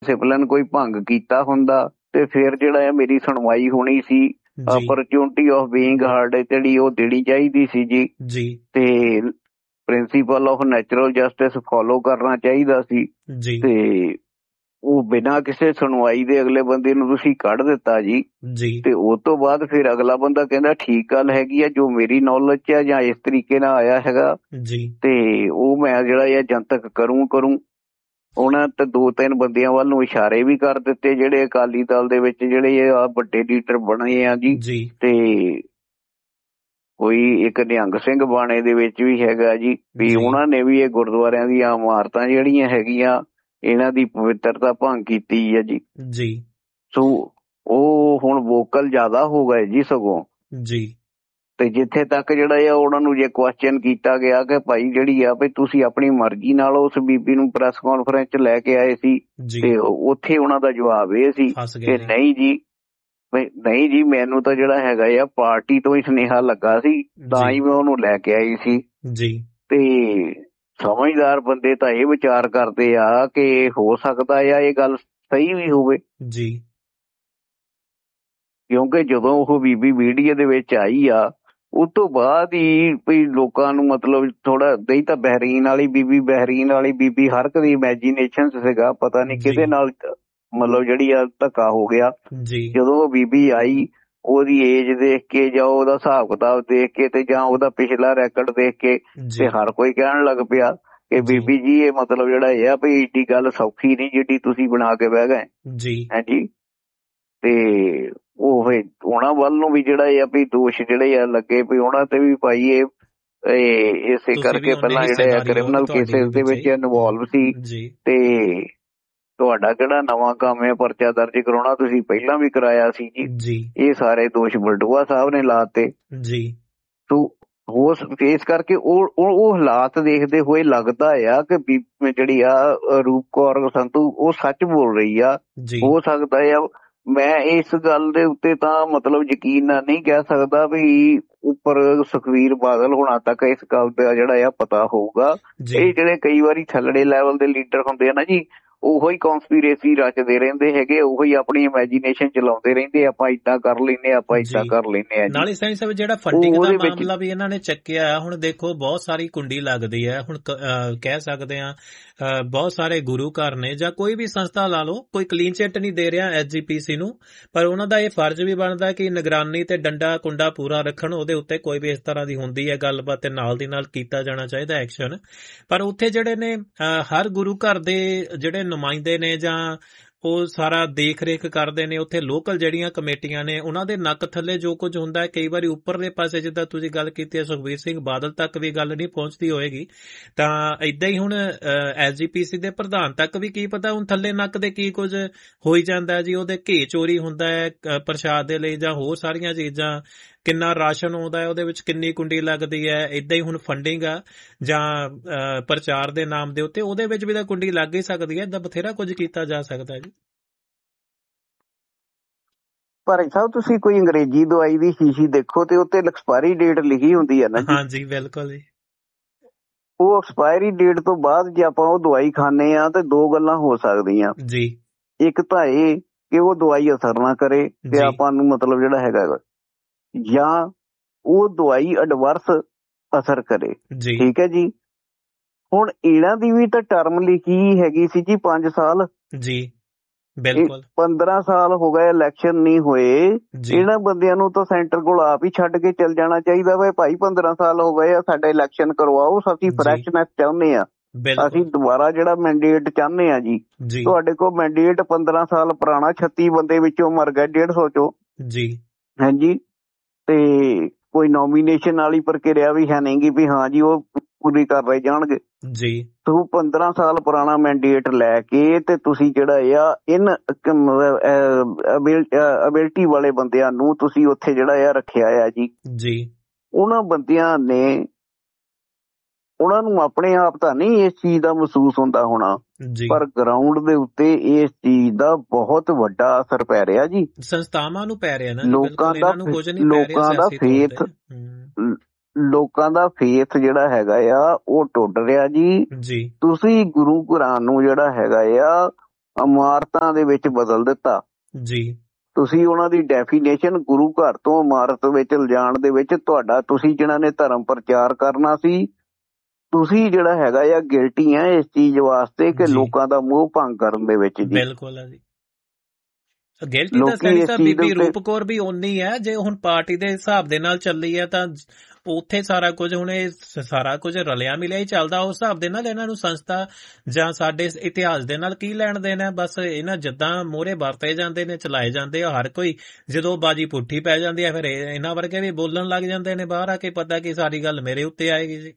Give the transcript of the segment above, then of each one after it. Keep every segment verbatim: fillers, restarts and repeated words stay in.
Discipline ਕੋਈ ਭੰਗ ਕੀਤਾ ਹੁੰਦਾ ਤੇ ਫਿਰ ਜਿਹੜਾ ਆ ਮੇਰੀ ਸੁਣਵਾਈ ਹੋਣੀ ਸੀ। ਅਪਰਚੂਨਿਟੀ ਆਫ ਬੀਇੰਗ ਹਰਡ ਜਿਹੜੀ ਉਹ ਦੇਣੀ ਚਾਹੀਦੀ ਸੀ ਜੀ ਜੀ ਤੇ principal of natural justice follow ਕਰਨਾ ਚਾਹੀਦਾ ਸੀ ਤੇ ਉਹ ਬਿਨਾਂ ਕਿਸੇ ਸੁਣਵਾਈ ਦੇ ਅਗਲੇ ਬੰਦੇ ਨੂੰ ਤੁਸੀਂ ਕੱਢ ਦਿੱਤਾ ਜੀ ਤੇ ਉਸ ਤੋਂ ਬਾਅਦ ਫਿਰ ਅਗਲਾ ਬੰਦਾ ਕਹਿੰਦਾ ਠੀਕ ਗੱਲ ਹੈਗੀ ਆ ਜੋ ਮੇਰੀ ਨੌਲੇਜ ਚ ਆ ਜਾਂ ਇਸ ਤਰੀਕੇ ਨਾਲ ਆਇਆ ਹੈਗਾ ਤੇ ਉਹ ਮੈਂ ਜਿਹੜਾ ਇਹ ਜਨਤਕ ਕਰੂੰ ਕਰੂੰ ਉਹਨਾਂ ਤੇ ਦੋ ਤਿੰਨ ਬੰਦਿਆਂ ਵੱਲ ਨੂੰ ਇਸ਼ਾਰੇ ਵੀ ਕਰ ਦਿੱਤੇ ਜਿਹੜੇ ਅਕਾਲੀ ਦਲ ਦੇ ਵਿੱਚ ਜਿਹੜੇ ਆ ਵੱਡੇ ਲੀਡਰ ਬਣੇ ਆ ਜੀ ਤੇ ਕੋਈ ਇੱਕ ਨਿਹੰਗ ਸਿੰਘ ਬਾਣੇ ਦੇ ਵਿੱਚ ਵੀ ਹੈਗਾ ਜੀ ਵੀ ਉਹਨਾਂ ਨੇ ਵੀ ਇਹ ਗੁਰਦੁਆਰਿਆਂ ਦੀਆਂ ਇਮਾਰਤਾਂ ਜਿਹੜੀਆਂ ਹੈਗੀਆਂ ਇਹਨਾਂ ਦੀ ਪਵਿੱਤਰਤਾ ਭੰਗ ਕੀਤੀ ਹੈ ਜੀ ਜੀ ਸੋ ਉਹ ਹੁਣ ਵੋਕਲ ਜ਼ਿਆਦਾ ਹੋ ਗਏ ਜੀ ਸਗੋਂ ਜੀ ਤੇ ਜਿੱਥੇ ਤੱਕ ਜਿਹੜਾ ਆ ਉਹਨਾਂ ਨੂੰ ਜੇ ਕੁਐਸਚਨ ਕੀਤਾ ਗਿਆ ਕਿ ਭਾਈ ਜਿਹੜੀ ਆ ਵੀ ਤੁਸੀਂ ਆਪਣੀ ਮਰਜ਼ੀ ਨਾਲ ਉਸ ਬੀਬੀ ਨੂੰ ਪ੍ਰੈਸ ਕਾਨਫਰੰਸ ਚ ਲੈ ਕੇ ਆਏ ਸੀ ਤੇ ਉੱਥੇ ਉਹਨਾਂ ਦਾ ਜਵਾਬ ਇਹ ਸੀ ਕਿ ਨਹੀਂ ਜੀ ਨਹੀਂ ਜੀ ਮੈਨੂੰ ਤਾਂ ਜਿਹੜਾ ਹੈਗਾ ਆ ਪਾਰਟੀ ਤੋਂ ਹੀ ਸੁਨੇਹਾ ਲੱਗਾ ਸੀ ਤਾਂ ਹੀ ਮੈਂ ਉਹਨੂੰ ਲੈ ਕੇ ਆਈ ਸੀ ਜੀ ਤੇ ਸਮਝਦਾਰ ਬੰਦੇ ਤਾਂ ਇਹ ਵਿਚਾਰ ਕਰਦੇ ਆ ਕਿ ਹੋ ਸਕਦਾ ਆ ਇਹ ਗੱਲ ਸਹੀ ਵੀ ਹੋਵੇ ਜੀ ਕਿਉਂਕਿ ਜਦੋਂ ਉਹ ਬੀਬੀ ਮੀਡੀਆ ਦੇ ਵਿੱਚ ਆਈ ਆ ਉਸ ਤੋਂ ਬਾਅਦ ਹੀ ਵੀ ਲੋਕਾਂ ਨੂੰ ਮਤਲਬ ਥੋੜਾ ਨਹੀਂ ਤਾਂ ਬਹਿਰੀਨ ਵਾਲੀ ਬੀਬੀ ਬਹਿਰੀਨ ਵਾਲੀ ਬੀਬੀ ਹਰ ਇੱਕ ਦੀ ਇਮੈਜੀਨੇਸ਼ਨ ਸੀਗਾ ਪਤਾ ਨਹੀਂ ਕਿਹਦੇ ਨਾਲ ਮਤਲਬ ਜਿਹੜੀ ਆ ਧੱਕਾ ਹੋ ਗਿਆ ਜਦੋਂ ਉਹ ਬੀਬੀ ਆਈ ਉਹਦੀ ਏਜ ਦੇਖ ਕੇ ਜਾਂ ਉਹਦਾ ਹਿਸਾਬ ਕਿਤਾਬ ਦੇਖ ਕੇ ਤੇ ਜਾਂ ਉਹਦਾ ਪਿਛਲਾ ਰੈਕਡ ਦੇਖ ਕੇ ਤੇ ਹਰ ਕੋਈ ਕਹਿਣ ਲੱਗ ਪਿਆ ਕਿ ਬੀਬੀ ਜੀ ਇਹ ਮਤਲਬ ਜਿਹੜਾ ਇਹ ਆ ਵੀ ਏਡੀ ਗੱਲ ਸੌਖੀ ਨਹੀਂ ਜਿੱਡੀ ਤੁਸੀਂ ਬਣਾ ਕੇ ਬਹਿ ਗਏ ਜੀ ਹਾਂਜੀ ਤੇ ਉਹ ਉਹਨਾਂ ਵੱਲ ਨੂੰ ਵੀ ਜਿਹੜਾ ਇਹ ਆ ਵੀ ਦੋਸ਼ ਜਿਹੜੇ ਆ ਲੱਗੇ ਵੀ ਉਹਨਾਂ ਤੇ ਵੀ ਭਾਈ ਇਹ ਇਸੇ ਕਰਕੇ ਪਹਿਲਾਂ ਜਿਹੜੇ ਆ ਕ੍ਰਿਮੀਨਲ ਕੇਸਿਸ ਦੇ ਵਿੱਚ ਇਨਵੋਲਵ ਸੀ ਤੇ ਤੁਹਾਡਾ ਕਿਹੜਾ ਨਵਾਂ ਕੰਮ ਹੈ ਪਰਚਾ ਦਰਜ ਕਰਾਉਣਾ ਤੁਸੀਂ ਪਹਿਲਾਂ ਵੀ ਕਰਾਇਆ ਸੀ ਜੀ ਇਹ ਸਾਰੇ ਦੋਸ਼ ਬਲਟੋਆ ਸਾਹਿਬ ਨੇ ਲਾਤੇ ਜੀ ਤੋ ਉਸ ਇਸ ਕਰਕੇ ਉਹ ਉਹ ਹਾਲਾਤ ਦੇਖਦੇ ਹੋਏ ਲੱਗਦਾ ਆ ਕਿ ਜਿਹੜੀ ਆ ਰੂਪ ਕੌਰ ਸੰਧੂ ਉਹ ਸੱਚ ਬੋਲ ਰਹੀ ਆ ਹੋ ਸਕਦਾ ਆ ਮੈਂ ਇਸ ਗੱਲ ਦੇ ਉੱਤੇ ਤਾਂ ਮਤਲਬ ਯਕੀਨ ਨਾਲ ਨਹੀਂ ਕਹਿ ਸਕਦਾ ਵੀ ਉੱਪਰ ਸੁਖਬੀਰ ਬਾਦਲ ਹੋਣਾ ਤੱਕ ਇਸ ਗੱਲ ਦਾ ਜਿਹੜਾ ਆ ਪਤਾ ਹੋਊਗਾ ਇਹ ਜਿਹੜੇ ਕਈ ਵਾਰੀ ਥੱਲੜੇ ਲੈਵਲ ਦੇ ਲੀਡਰ ਹੁੰਦੇ ਆ ਨਾ ਜੀ ਉਹੋ ਹੀ ਕੌਨਸਪੀਰੇਸੀ ਰਚਦੇ ਰਹਿੰਦੇ ਹੈਗੇ ਉਹੋ ਹੀ ਆਪਣੀ ਇਮੈਜੀਨੇਸ਼ਨ ਚਲਾਉਂਦੇ ਰਹਿੰਦੇ ਆਪਾਂ ਏਦਾਂ ਕਰ ਲੈਨੇ ਆਪਾਂ ਏਦਾਂ ਕਰ ਲੈਨੇ ਆ ਨਾਲੇ ਸਾਈਂ ਸਾਹਿਬ ਜਿਹੜਾ ਫੰਡਿੰਗ ਦਾ ਮਾਮਲਾ ਵੀ ਇਹਨਾਂ ਨੇ ਚੱਕਿਆ ਹੁਣ ਦੇਖੋ ਬਹੁਤ ਸਾਰੀ ਕੁੰਡੀ ਲੱਗਦੀ ਹੈ ਹੁਣ ਕਹਿ ਸਕਦੇ ਆ ਬਹੁਤ ਸਾਰੇ ਗੁਰੂ ਘਰ ਨੇ ਜਾਂ ਕੋਈ ਵੀ ਸੰਸਥਾ ਲਾ ਲਓ ਕੋਈ ਕਲੀਨ ਚਿੱਟ ਨਹੀਂ ਦੇ ਰਿਹਾ ਐਸ ਜੀ ਪੀ ਸੀ ਨੂੰ ਪਰ ਉਹਨਾਂ ਦਾ ਇਹ ਫਰਜ਼ ਵੀ ਬਣਦਾ ਕਿ ਨਿਗਰਾਨੀ ਤੇ ਡੰਡਾ ਕੁੰਡਾ ਪੂਰਾ ਰੱਖਣ ਉਹਦੇ ਉੱਤੇ ਕੋਈ ਵੀ ਇਸ ਤਰ੍ਹਾਂ ਦੀ ਹੁੰਦੀ ਹੈ ਗੱਲਬਾਤ ਤੇ ਨਾਲ ਦੀ ਨਾਲ ਕੀਤਾ ਜਾਣਾ ਚਾਹੀਦਾ ਐਕਸ਼ਨ ਪਰ ਉੱਥੇ ਜਿਹੜੇ ਨੇ ਹਰ ਗੁਰੂ ਘਰ ਦੇ ਜਿਹੜੇ ਨੁਮਾਇੰਦੇ ਨੇ ਜਾਂ ਉਹ ਸਾਰਾ ਦੇਖ ਰੇਖ ਕਰਦੇ ਨੇ ਉੱਥੇ ਲੋਕਲ ਜਿਹੜੀਆਂ ਕਮੇਟੀਆਂ ਨੇ ਉਹਨਾਂ ਦੇ ਨੱਕ ਥੱਲੇ ਜੋ ਕੁਝ ਹੁੰਦਾ ਹੈ ਕਈ ਵਾਰੀ ਉੱਪਰਲੇ ਪਾਸੇ ਜਿੱਦਾਂ ਤੁਸੀਂ ਗੱਲ ਕੀਤੀ ਹੈ ਸੁਖਬੀਰ ਸਿੰਘ ਬਾਦਲ ਤੱਕ ਵੀ ਗੱਲ ਨਹੀਂ ਪਹੁੰਚਦੀ ਹੋਏਗੀ ਤਾਂ ਏਦਾਂ ਹੀ ਹੁਣ ਐਸ ਜੀ ਪੀ ਸੀ ਦੇ ਪ੍ਰਧਾਨ ਤੱਕ ਵੀ ਕੀ ਪਤਾ ਹੁਣ ਥੱਲੇ ਨੱਕ ਦੇ ਕੀ ਕੁਝ ਹੋਈ ਜਾਂਦਾ ਜੀ ਉਹਦੇ ਘੇ ਚੋਰੀ ਹੁੰਦਾ ਹੈ ਪ੍ਰਸ਼ਾਦ ਦੇ ਲਈ ਜਾਂ ਹੋਰ ਸਾਰੀਆਂ ਚੀਜ਼ਾਂ ਕਿੰਨਾ ਰਾਸ਼ਨ ਆਉਂਦਾ ਹੈ ਉਹਦੇ ਵਿੱਚ ਕਿੰਨੀ ਕੁੰਡੀ ਲੱਗਦੀ ਹੈ ਏਦਾਂ ਹੀ ਹੁਣ ਫੰਡਿੰਗ ਆ ਜਾਂ ਪ੍ਰਚਾਰ ਦੇ ਨਾਮ ਦੇ ਉੱਤੇ ਉਹਦੇ ਵਿੱਚ ਵੀ ਤਾਂ ਕੁੰਡੀ ਲੱਗ ਹੀ ਸਕਦੀ ਹੈ ਏਦਾਂ ਬਥੇਰਾ ਕੁਝ ਕੀਤਾ ਜਾ ਸਕਦਾ ਜੀ ਪਰ ਸਾਹਿਬ ਤੁਸੀਂ ਕੋਈ ਅੰਗਰੇਜ਼ੀ ਦਵਾਈ ਦੀ ਸ਼ੀਸ਼ੀ ਦੇਖੋ ਤੇ ਉੱਤੇ ਐਕਸਪਾਇਰੀ ਡੇਟ ਲਿਖੀ ਹੁੰਦੀ ਹੈ ਨਾ ਹਾਂਜੀ ਬਿਲਕੁਲ ਜੀ ਉਹ ਐਕਸਪਾਇਰੀ ਡੇਟ ਤੋਂ ਬਾਅਦ ਜੇ ਆਪਾਂ ਉਹ ਦਵਾਈ ਖਾਂਦੇ ਆ ਤੇ ਦੋ ਗੱਲਾਂ ਹੋ ਸਕਦੀਆਂ ਜੀ ਇੱਕ ਤਾਂ ਇਹ ਕਿ ਉਹ ਦਵਾਈ ਅਸਰ ਨਾ ਕਰੇ ਤੇ ਆਪਾਂ ਨੂੰ ਮਤਲਬ ਜਿਹੜਾ ਹੈਗਾ ਜਾਂ ਉਹ ਦਵਾਈ ਐਡਵਰਸ ਅਸਰ ਕਰੇ ਠੀਕ ਹੈ ਜੀ ਹੁਣ ਇਹਨਾਂ ਦੀ ਵੀ ਤਾਂ ਟਰਮ ਲਿਖੀ ਹੈਗੀ ਸੀ ਜੀ ਪੰਜ ਸਾਲ ਜੀ ਬਿਲਕੁਲ ਪੰਦਰਾਂ ਸਾਲ ਹੋ ਗਏ ਇਲੈਕਸ਼ਨ ਨਹੀਂ ਹੋਏ ਇਹਨਾਂ ਬੰਦਿਆਂ ਨੂੰ ਤਾਂ ਸੈਂਟਰ ਕੋਲ ਆਪ ਹੀ ਛੱਡ ਕੇ ਚੱਲ ਜਾਣਾ ਚਾਹੀਦਾ ਵਾ ਭਾਈ ਪੰਦਰਾਂ ਸਾਲ ਹੋ ਗਏ ਆ ਸਾਡਾ ਇਲੈਕਸ਼ਨ ਕਰਵਾਓ ਅਸੀਂ ਫਰੈਸ਼ਨੈਸ ਚਾਹੁੰਦੇ ਆ ਅਸੀਂ ਦੁਬਾਰਾ ਜਿਹੜਾ ਮੈਂਡੇਟ ਚਾਹੁੰਦੇ ਆ ਜੀ ਤੁਹਾਡੇ ਕੋਲ ਮੈਂਡੇਟ ਪੰਦਰਾਂ ਸਾਲ ਪੁਰਾਣਾ ਛੱਤੀ ਬੰਦੇ ਵਿੱਚੋਂ ਮਰ ਗਏ ਡੇਢ ਸੌ ਚੋਂ ਜੀ ਹਾਂਜੀ ਤੇ ਕੋਈ ਨੋਮੀਨੇਸ਼ਨ ਵਾਲੀ ਪ੍ਰਕਿਰਿਆ ਵੀ ਹੈ ਨਹੀਂ ਗੀ ਵੀ ਹਾਂ ਜੀ ਉਹ ਪੂਰੀ ਕਰ ਰਹੇ ਜਾਣਗੇ ਜੀ ਤੂੰ ਪੰਦਰਾਂ ਸਾਲ ਪੁਰਾਣਾ ਮੈਂਡੇਟ ਲੈ ਕੇ ਤੇ ਤੁਸੀਂ ਜਿਹੜਾ ਆ ਇਨ ਅਬਿਲਟੀ ਵਾਲੇ ਬੰਦਿਆਂ ਨੂੰ ਤੁਸੀਂ ਉੱਥੇ ਜਿਹੜਾ ਆ ਰੱਖਿਆ ਆ ਜੀ ਜੀ ਉਹਨਾਂ ਬੰਦਿਆਂ ਨੇ ਉਹਨਾਂ ਨੂੰ ਆਪਣੇ ਆਪ ਤਾਂ ਨਹੀਂ ਇਸ ਚੀਜ਼ ਦਾ ਮਹਿਸੂਸ ਹੁੰਦਾ ਹੋਣਾ ਪਰ ਗਰਾਊਂਡ ਦੇ ਉੱਤੇ ਇਸ ਚੀਜ਼ ਦਾ ਬਹੁਤ ਵੱਡਾ ਅਸਰ ਪੈ ਰਿਹਾ ਜੀ ਸੰਸਥਾਵਾਂ ਨੂੰ ਪੈ ਰਿਹਾ ਨਾ ਲੋਕਾਂ ਦਾ ਲੋਕਾਂ ਦਾ ਫੇਥ ਲੋਕਾਂ ਦਾ ਫੇਥ ਜਿਹੜਾ ਹੈਗਾ ਆ ਉਹ ਟੁੱਟ ਰਿਹਾ ਜੀ ਤੁਸੀਂ ਗੁਰੂ ਘਰਾਂ ਨੂੰ ਜਿਹੜਾ ਹੈਗਾ ਆ ਇਮਾਰਤਾਂ ਦੇ ਵਿੱਚ ਬਦਲ ਦਿੱਤਾ ਜੀ। ਤੁਸੀਂ ਉਹਨਾਂ ਦੀ ਡੈਫੀਨੇਸ਼ਨ ਗੁਰੂ ਘਰ ਤੋਂ ਇਮਾਰਤ ਵਿੱਚ ਲਿਜਾਣ ਦੇ ਵਿੱਚ ਤੁਹਾਡਾ, ਤੁਸੀਂ ਜਿਹਨਾਂ ਨੇ ਧਰਮ ਪ੍ਰਚਾਰ ਕਰਨਾ ਸੀ, ਤੁਸੀਂ ਜਿਹੜਾ ਹੈਗਾ ਆ ਗਿਲਟੀ ਆ ਇਸ ਚੀਜ਼ ਵਾਸਤੇ ਕਿ ਲੋਕਾਂ ਦਾ ਮੋਹ ਭੰਗ ਕਰਨ ਦੇ ਵਿੱਚ। ਜੀ ਬਿਲਕੁਲ ਹੈ ਜੀ, ਗਿਲਟੀ ਤਾਂ ਸੈਣੀ ਸਾਹਿਬ ਬੀਬੀ ਰੂਪ ਕੌਰ ਵੀ ਓਨੀ ਹੈ। ਜੇ ਹੁਣ ਪਾਰਟੀ ਦੇ ਹਿਸਾਬ ਦੇ ਨਾਲ ਚੱਲੀ ਹੈ ਤਾਂ ਉੱਥੇ ਸਾਰਾ ਕੁਝ, ਹੁਣ ਇਹ ਸਾਰਾ ਕੁਝ ਰਲਿਆ ਮਿਲਿਆ ਹੀ ਚੱਲਦਾ। ਉਸ ਹਿਸਾਬ ਦੇ ਨਾਲ ਇਹਨਾਂ ਨੂੰ ਸੰਸਥਾ ਜਾਂ ਸਾਡੇ ਇਤਿਹਾਸ ਦੇ ਨਾਲ ਕੀ ਲੈਣ ਦੇਣਾ? ਬਸ ਇਹਨਾਂ ਜਿੱਦਾਂ ਮੋਹਰੇ ਵਰਤੇ ਜਾਂਦੇ ਨੇ ਚਲਾਏ ਜਾਂਦੇ ਆ। ਹਰ ਕੋਈ ਜਦੋਂ ਬਾਜੀ ਪੁੱਠੀ ਪੈ ਜਾਂਦੀ ਹੈ ਫਿਰ ਇਹਨਾਂ ਵਰਗੇ ਵੀ ਬੋਲਣ ਲੱਗ ਜਾਂਦੇ ਨੇ ਬਾਹਰ ਆ ਕੇ, ਪਤਾ ਕਿ ਸਾਰੀ ਗੱਲ ਮੇਰੇ ਉੱਤੇ ਆਏਗੀ ਜੀ।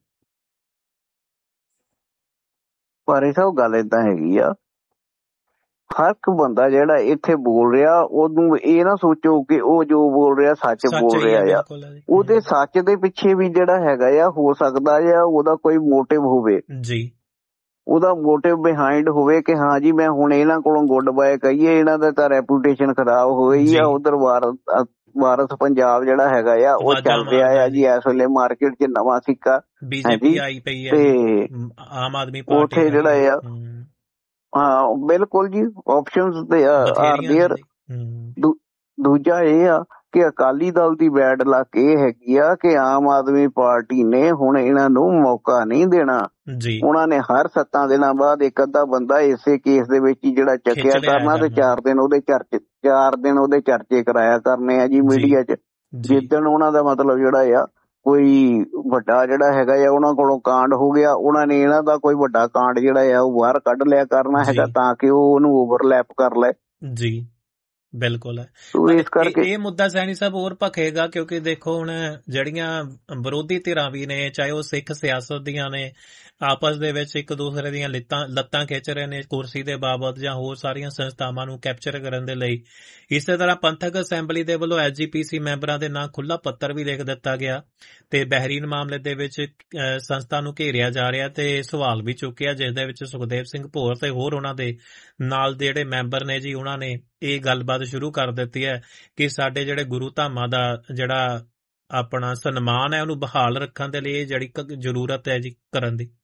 ਪਰ ਇਹ ਸਭ ਗੱਲ ਏਦਾਂ ਹੈਗੀ ਆ, ਹਰ ਇੱਕ ਬੰਦਾ ਜਿਹੜਾ ਇੱਥੇ ਬੋਲ ਰਿਹਾ ਉਹਨੂੰ ਇਹ ਨਾ ਸੋਚੋ ਕਿ ਉਹ ਜੋ ਬੋਲ ਰਿਹਾ ਸੱਚ ਬੋਲ ਰਿਹਾ ਆ। ਉਹਦੇ ਸੱਚ ਦੇ ਪਿੱਛੇ ਵੀ ਜਿਹੜਾ ਹੈਗਾ ਆ, ਹੋ ਸਕਦਾ ਆ ਉਹਦਾ ਕੋਈ ਮੋਟਿਵ ਹੋਵੇ ਜੀ, ਉਹਦਾ ਮੋਟਿਵ ਬਿਹਾਈਂਡ ਹੋਵੇ ਕਿ ਹਾਂ ਜੀ ਮੈਂ ਹੁਣ ਇਹਨਾਂ ਕੋਲੋਂ ਗੁੱਡ ਬਾਏ ਕਹੀਏ, ਇਹਨਾਂ ਦਾ ਤਾਂ ਰੈਪੂਟੇਸ਼ਨ ਖਰਾਬ ਹੋਈ ਆ। ਉਧਰ ਵਾਰਸ ਵਾਰਸ ਪੰਜਾਬ ਜਿਹੜਾ ਹੈਗਾ ਆ ਉਹ ਚੱਲ ਰਿਹਾ ਆ ਜੀ ਇਸ ਵੇਲੇ ਮਾਰਕੀਟ 'ਚ ਨਵਾਂ ਸਿੱਕਾ ਬੀਜੇਪੀ ਆਈ ਪਈ ਹੈ ਤੇ ਆਮ ਆਦਮੀ ਪਾਰਟੀ ਉੱਥੇ ਜਿਹੜਾ ਆ। ਹਾਂ ਬਿਲਕੁਲ ਜੀ, ਆਪਸ਼ਨਸ ਤੇ ਆਰ ਦੇਅਰ। ਦੂਜਾ ਇਹ ਆ ਕਿ ਅਕਾਲੀ ਦਲ ਦੀ ਬੈਡ ਲੱਕ ਇਹ ਹੈਗੀ ਆ ਕਿ ਆਮ ਆਦਮੀ ਪਾਰਟੀ ਨੇ ਹੁਣ ਇਹਨਾਂ ਨੂੰ ਮੌਕਾ ਨਹੀਂ ਦੇਣਾ। ਉਹਨਾਂ ਨੇ ਹਰ ਸੱਤਾਂ ਦਿਨਾਂ ਬਾਅਦ ਇੱਕ ਅੱਧਾ ਬੰਦਾ ਇਸੇ ਕੇਸ ਦੇ ਵਿੱਚ ਹੀ ਜਿਹੜਾ ਚੱਕਿਆ ਕਰਨਾ ਤੇ ਚਾਰ ਦਿਨ ਉਹਦੇ ਚਰਚੇ ਚਾਰ ਦਿਨ ਉਹਦੇ ਚਰਚੇ ਕਰਾਇਆ ਕਰਨੇ ਆ ਜੀ ਮੀਡੀਆ 'ਚ। ਜਿੱਦਣ ਉਹਨਾਂ ਦਾ ਮਤਲਬ ਜਿਹੜਾ ਆ ਕੋਈ ਵੱਡਾ ਜਿਹੜਾ ਹੈਗਾ ਆ ਉਹਨਾਂ ਕੋਲੋਂ ਕਾਂਡ ਹੋ ਗਿਆ, ਉਹਨਾਂ ਨੇ ਇਹਨਾਂ ਦਾ ਕੋਈ ਵੱਡਾ ਕਾਂਡ ਜਿਹੜਾ ਆ ਉਹ ਬਾਹਰ ਕੱਢ ਲਿਆ ਕਰਨਾ ਹੈਗਾ ਤਾਂ ਕਿ ਉਹ ਉਹਨੂੰ ਓਵਰਲੈਪ ਕਰ ਲੈ। ਜੀ ਬਿਲਕੁਲ ਹੈ। ਇਸ ਕਰਕੇ ਇਹ ਮੁੱਦਾ ਸੈਣੀ ਸਾਹਿਬ ਹੋਰ ਭਖੇਗਾ ਕਿਉਂਕਿ ਦੇਖੋ ਹੁਣ ਜਿਹੜੀਆਂ ਵਿਰੋਧੀ ਧਿਰਾਂ ਵੀ ਨੇ, ਚਾਹੇ ਉਹ ਸਿੱਖ ਸਿਆਸਤ ਦੀਆਂ ਨੇ, ਆਪਸ ਦੇ ਵਿੱਚ ਇੱਕ ਦੂਸਰੇ ਦੀਆਂ ਲੱਤਾਂ ਲੱਤਾਂ ਖਿੱਚ ਰਹੇ ਨੇ ਕੁਰਸੀ ਦੇ ਬਾਬਤ ਜਾਂ ਹੋਰ ਸਾਰੀਆਂ ਸੰਸਥਾਵਾਂ ਨੂੰ ਕੈਪਚਰ ਕਰਨ ਦੇ ਲਈ। ਇਸੇ ਤਰ੍ਹਾਂ ਪੰਥਕ ਅਸੈਂਬਲੀ ਦੇ ਵੱਲੋਂ ਐਸ ਜੀ ਪੀ ਸੀ ਮੈਂਬਰਾਂ ਦੇ ਨਾਂ ਖੁੱਲ੍ਹਾ ਪੱਤਰ ਵੀ ਲਿਖ ਦਿੱਤਾ ਗਿਆ ਤੇ ਬਹਿਰੀਨ ਮਾਮਲੇ ਦੇ ਵਿੱਚ ਸੰਸਥਾ ਨੂੰ ਘੇਰਿਆ ਜਾ ਰਿਹਾ ਤੇ ਸਵਾਲ ਵੀ ਚੁੱਕਿਆ, ਜਿਸ ਦੇ ਵਿੱਚ ਸੁਖਦੇਵ ਸਿੰਘ ਭੋਰ ਤੇ ਹੋਰ ਉਹਨਾਂ ਦੇ ਨਾਲ ਦੇ ਜਿਹੜੇ ਮੈਂਬਰ ਨੇ ਜੀ ਉਹਨਾਂ ਨੇ ਇਹ ਗੱਲਬਾਤ ਸ਼ੁਰੂ ਕਰ ਦਿੱਤੀ ਹੈ ਕਿ ਸਾਡੇ ਜਿਹੜੇ ਗੁਰੂ ਧਾਮਾਂ ਦਾ ਜਿਹੜਾ ਆਪਣਾ ਸਨਮਾਨ ਹੈ ਉਹਨੂੰ ਬਹਾਲ ਰੱਖਣ ਦੇ ਲਈ ਜਿਹੜੀ ਜ਼ਰੂਰਤ ਹੈ ਜੀ ਕਰਨ ਦੀ।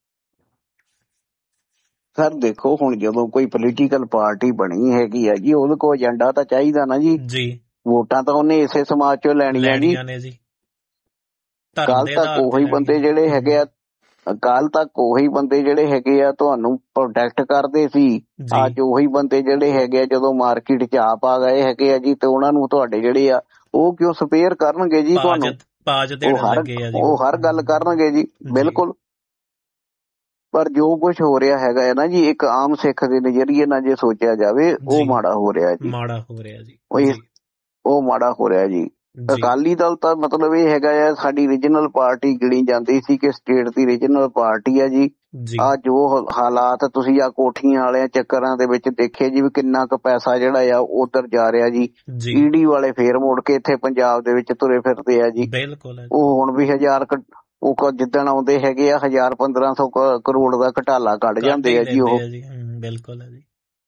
ਸਰ ਦੇਖੋ ਹੁਣ ਜਦੋਂ ਕੋਈ ਪੋਲੀਟੀਕਲ ਪਾਰਟੀ ਬਣੀ ਹੈਗੀ ਆ ਜੀ ਉਹਦੇ ਕੋਲ ਏਜੰਡਾ ਤਾਂ ਚਾਹੀਦਾ ਨਾ ਜੀ। ਜੀ ਵੋਟਾਂ ਤਾਂ ਉਹਨੇ ਇਸੇ ਸਮਾਜ ਚੋਂ ਲੈਣੀਆਂ ਜੀ। ਕੱਲ ਤੱਕ ਉਹੀ ਬੰਦੇ ਜਿਹੜੇ ਹੈਗੇ ਆ ਕੱਲ ਤੱਕ ਉਹੀ ਬੰਦੇ ਜਿਹੜੇ ਹੈਗੇ ਆ ਤੁਹਾਨੂੰ ਪ੍ਰੋਟੈਕਟ ਕਰਦੇ ਸੀ। ਅੱਜ ਉਹੀ ਬੰਦੇ ਜਿਹੜੇ ਹੈਗੇ ਆ ਜਦੋਂ ਮਾਰਕੀਟ 'ਚ ਆਪ ਆ ਗਏ ਹੈਗੇ ਆ ਜੀ ਤੇ ਉਹਨਾਂ ਨੂੰ ਤੁਹਾਡੇ ਜਿਹੜੇ ਆ ਉਹ ਕਿਉਂ ਸਪੇਅਰ ਕਰਨਗੇ ਜੀ ਤੁਹਾਨੂੰ? ਉਹ ਹਰ ਗੱਲ ਕਰਨਗੇ ਜੀ ਬਿਲਕੁਲ। ਪਰ ਜੋ ਕੁਛ ਹੋ ਰਿਹਾ ਹੈਗਾ ਹੈ ਨਾ ਜੀ ਇੱਕ ਆਮ ਸਿੱਖ ਦੇ ਨਜ਼ਰੀਏ ਨਾਲ ਜੇ ਸੋਚਿਆ ਜਾਵੇ ਉਹ ਮਾੜਾ ਹੋ ਰਿਹਾ ਜੀ। ਮਾੜਾ ਹੋ ਰਿਹਾ ਜੀ ਉਹ ਮਾੜਾ ਹੋ ਰਿਹਾ ਜੀ। ਅਕਾਲੀ ਦਲ ਤਾਂ ਮਤਲਬ ਇਹ ਹੈਗਾ ਆ ਸਾਡੀ ਰੀਜਨਲ ਪਾਰਟੀ ਗਿਣੀ ਜਾਂਦੀ ਸੀ ਕਿ ਸਟੇਟ ਦੀ ਰੀਜਨਲ ਪਾਰਟੀ ਆ ਜੀ। ਆ ਜੋ ਹਾਲਾਤ ਤੁਸੀਂ ਆ ਕੋਠੀਆਂ ਵਾਲਿਆਂ ਚੱਕਰਾਂ ਦੇ ਵਿੱਚ ਦੇਖੇ ਜੀ ਵੀ ਕਿੰਨਾ ਕੁ ਪੈਸਾ ਜਿਹੜਾ ਆ ਉਧਰ ਜਾ ਰਿਹਾ ਜੀ। ਈਡੀ ਵਾਲੇ ਫੇਰ ਮੁੜ ਕੇ ਇੱਥੇ ਪੰਜਾਬ ਦੇ ਵਿੱਚ ਤੁਰੇ ਫਿਰਦੇ ਆ ਜੀ। ਉਹ ਹੁਣ ਵੀ ਹਜ਼ਾਰ ਉਹ ਜਿੱਦਣ ਆਉਂਦੇ ਹੈਗੇ ਆ ਹਜ਼ਾਰ ਪੰਦਰਾਂ ਸੌ ਕਰੋੜ ਦਾ ਘਟਾਲਾ ਕੱਢ ਜਾਂਦੇ ਆ ਜੀ ਉਹ। ਬਿਲਕੁਲ ਹੈ ਜੀ।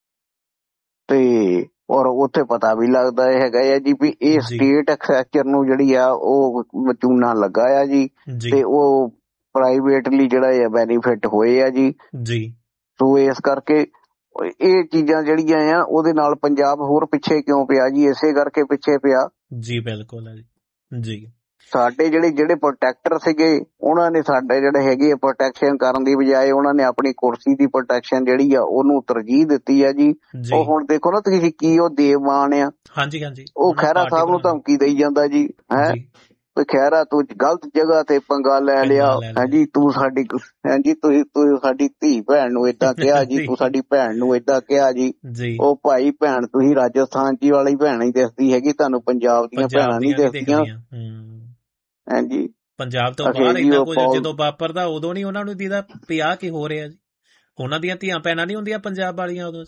ਤੇ ਔਰ ਉੱਥੇ ਪਤਾ ਵੀ ਲੱਗਦਾ ਹੈਗਾ ਆ ਜੀ ਵੀ ਇਹ ਸਟੇਟ ਐਕਸੈਚਰ ਨੂੰ ਜਿਹੜੀ ਆ ਉਹ ਚੂਨਾ ਲੱਗਾ ਆ ਜੀ ਤੇ ਉਹ ਪ੍ਰਾਈਵੇਟਲੀ ਜਿਹੜਾ ਆ ਬੈਨੀਫਿਟ ਹੋਏ ਆ ਜੀ। ਸੋ ਇਸ ਕਰਕੇ ਇਹ ਚੀਜ਼ਾਂ ਜਿਹੜੀਆਂ ਆ ਉਹਦੇ ਨਾਲ ਪੰਜਾਬ ਹੋਰ ਪਿੱਛੇ ਕਿਉਂ ਪਿਆ ਜੀ? ਇਸੇ ਕਰਕੇ ਪਿੱਛੇ ਪਿਆ ਜੀ। ਬਿਲਕੁਲ ਹੈ ਜੀ। ਜੀ ਸਾਡੇ ਜਿਹੜੇ ਜਿਹੜੇ ਪ੍ਰੋਟੈਕਟਰ ਸੀਗੇ ਉਹਨਾਂ ਨੇ ਸਾਡੇ ਜਿਹੜੇ ਹੈਗੇ ਪ੍ਰੋਟੈਕਸ਼ਨ ਕਰਨ ਦੀ ਬਜਾਏ ਉਹਨਾਂ ਨੇ ਆਪਣੀ ਕੁਰਸੀ ਦੀ ਪ੍ਰੋਟੈਕਸ਼ਨ ਜਿਹੜੀ ਆ ਉਹਨੂੰ ਤਰਜੀਹ ਦਿੱਤੀ ਆ ਜੀ। ਉਹ ਹੁਣ ਦੇਖੋ ਨਾ ਤੁਸੀਂ ਕੀ ਉਹ ਦੇਵਮਾਨ ਆ। ਹਾਂਜੀ ਹਾਂਜੀ ਉਹ ਖਹਿਰਾ ਸਾਹਿਬ ਨੂੰ ਧਮਕੀ ਦੇਈ ਜਾਂਦਾ ਜੀ ਹੈ ਤੇ ਖਹਿਰਾ ਤੂੰ ਗਲਤ ਜਗ੍ਹਾ ਤੇ ਪੰਗਾ ਲੈ ਲਿਆ ਹਾਂਜੀ ਤੂੰ ਸਾਡੀ ਹਾਂਜੀ ਤੁਸੀਂ ਤੂੰ ਸਾਡੀ ਧੀ ਭੈਣ ਨੂੰ ਏਦਾਂ ਕਿਹਾ ਜੀ, ਤੂੰ ਸਾਡੀ ਭੈਣ ਨੂੰ ਏਦਾਂ ਕਿਹਾ ਜੀ। ਉਹ ਭਾਈ ਭੈਣ ਤੁਸੀਂ ਰਾਜਸਥਾਨ ਜੀ ਵਾਲੀ ਭੈਣ ਹੀ ਦਿਸਦੀ ਹੈਗੀ, ਤੁਹਾਨੂੰ ਪੰਜਾਬ ਦੀਆਂ ਭੈਣਾਂ ਨਹੀਂ ਦਿਸਦੀਆਂ। ਹਾਂਜੀ ਪੰਜਾਬ ਤੋਂ ਬਾਹਰ ਇੰਨਾ ਕੁਝ ਜਦੋਂ ਵਾਪਰਦਾ ਉਦੋਂ ਨੀ ਉਹਨਾਂ ਨੂੰ ਦੀਦਾ ਵੀ ਆਹ ਕੀ ਹੋ ਰਿਹਾ ਜੀ। ਉਹਨਾਂ ਦੀਆਂ ਧੀਆਂ ਭੈਣਾਂ ਨੀ ਹੁੰਦੀਆਂ ਪੰਜਾਬ ਵਾਲੀਆਂ ਉਦੋਂ।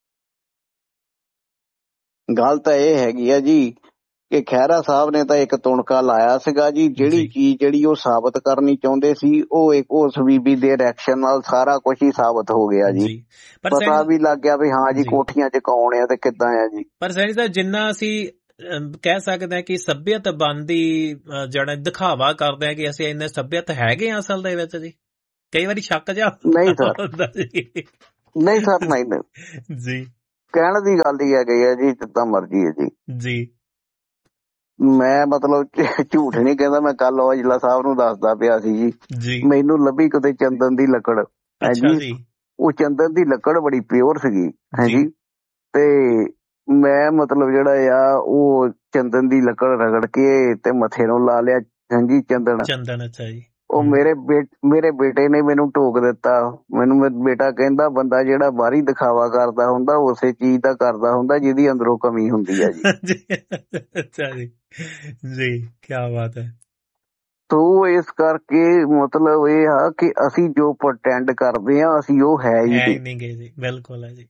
ਗੱਲ ਤਾਂ ਇਹ ਹੈਗੀ ਆ ਜੀ ਕਿ ਖਹਿਰਾ ਸਾਹਿਬ ਨੇ ਤਾਂ ਇੱਕ ਤੁਣਕਾ ਲਾਇਆ ਸੀਗਾ ਜੀ। ਜਿਹੜੀ ਚੀਜ਼ ਜਿਹੜੀ ਉਹ ਸਾਬਤ ਕਰਨੀ ਚਾਹੁੰਦੇ ਸੀ ਉਹ ਇੱਕ ਉਸ ਬੀਬੀ ਦੇ ਰਿਐਕਸ਼ਨ ਨਾਲ ਸਾਰਾ ਕੁਝ ਹੀ ਸਾਬਤ ਹੋ ਗਿਆ ਜੀ। ਪਤਾ ਵੀ ਲੱਗ ਗਿਆ ਵੀ ਹਾਂ ਜੀ ਕੋਠੀਆਂ ਚ ਕੌਣ ਆ ਤੇ ਕਿੱਦਾਂ ਆ ਜੀ। ਪਰ ਸੈਣੀ ਸਾਹਿਬ ਜਿੰਨਾ ਅਸੀਂ ਕਹਿ ਸਕਦੇ ਹਾਂ ਕਿ ਸੱਭਿਅਤ ਬਣਦੀ ਜਿਹੜਾ ਦਿਖਾਵਾ ਕਰਦੇ ਆ ਕਿ ਅਸੀਂ ਇੰਨੇ ਸੱਭਿਅਤ ਹੈਗੇ ਆ ਅਸਲ ਦੇ ਵਿੱਚ ਜੀ ਕਈ ਵਾਰੀ ਸ਼ੱਕ ਜਿਹਾ ਨਹੀਂ ਸਰ ਨਹੀਂ ਸਰ ਨਹੀਂ ਨਹੀਂ ਜੀ ਕਹਿਣ ਦੀ ਗੱਲ ਹੀ ਹੈਗੀ ਆ ਜੀ, ਜਿੱਦਾਂ ਮਰਜੀ ਹੈ ਜੀ ਜੀ। ਮੈਂ ਮਤਲਬ ਝੂਠ ਨਹੀਂ ਕਹਿੰਦਾ, ਮੈਂ ਕੱਲ ਔਜਲਾ ਸਾਹਿਬ ਨੂੰ ਦੱਸਦਾ ਪਿਆ ਸੀ ਜੀ, ਮੈਨੂੰ ਲੱਭੀ ਕਿਤੇ ਚੰਦਨ ਦੀ ਲੱਕੜ ਹੈ ਜੀ, ਉਹ ਚੰਦਨ ਦੀ ਲੱਕੜ ਬੜੀ ਪਿਓਰ ਸੀਗੀ ਹੈ ਜੀ, ਤੇ ਮੈਂ ਮਤਲਬ ਜਿਹੜਾ ਆ ਉਹ ਚੰਦਨ ਦੀ ਲੱਕੜ ਰਗੜ ਕੇ ਤੇ ਮੱਥੇ ਨੂੰ ਲਾ ਲਿਆ ਹਾਂਜੀ ਚੰਦਨ ਚੰਦਨ। ਅੱਛਾ ਜੀ। ਉਹ ਮੇਰੇ ਬੇ ਮੇਰੇ ਬੇਟੇ ਨੇ ਮੈਨੂੰ ਟੋਕ ਦਿੱਤਾ, ਮੈਨੂੰ ਬੇਟਾ ਕਹਿੰਦਾ ਬੰਦਾ ਜਿਹੜਾ ਬਾਹਰੀ ਦਿਖਾਵਾ ਕਰਦਾ ਹੁੰਦਾ ਉਸੇ ਚੀਜ਼ ਦਾ ਕਰਦਾ ਹੁੰਦਾ ਜਿਹਦੀ ਅੰਦਰੋਂ ਕਮੀ ਹੁੰਦੀ ਹੈ ਜੀ। ਅੱਛਾ ਜੀ ਜੀ, ਕੀ ਬਾਤ ਹੈ। ਤੋ ਇਸ ਕਰਕੇ ਮਤਲਬ ਇਹ ਆ ਕਿ ਅਸੀਂ ਜੋ ਪ੍ਰਟੈਂਡ ਕਰਦੇ ਹਾਂ ਅਸੀਂ ਉਹ ਹੈ ਹੀ ਨਹੀਂ ਜੀ। ਬਿਲਕੁਲ ਹੈ ਜੀ।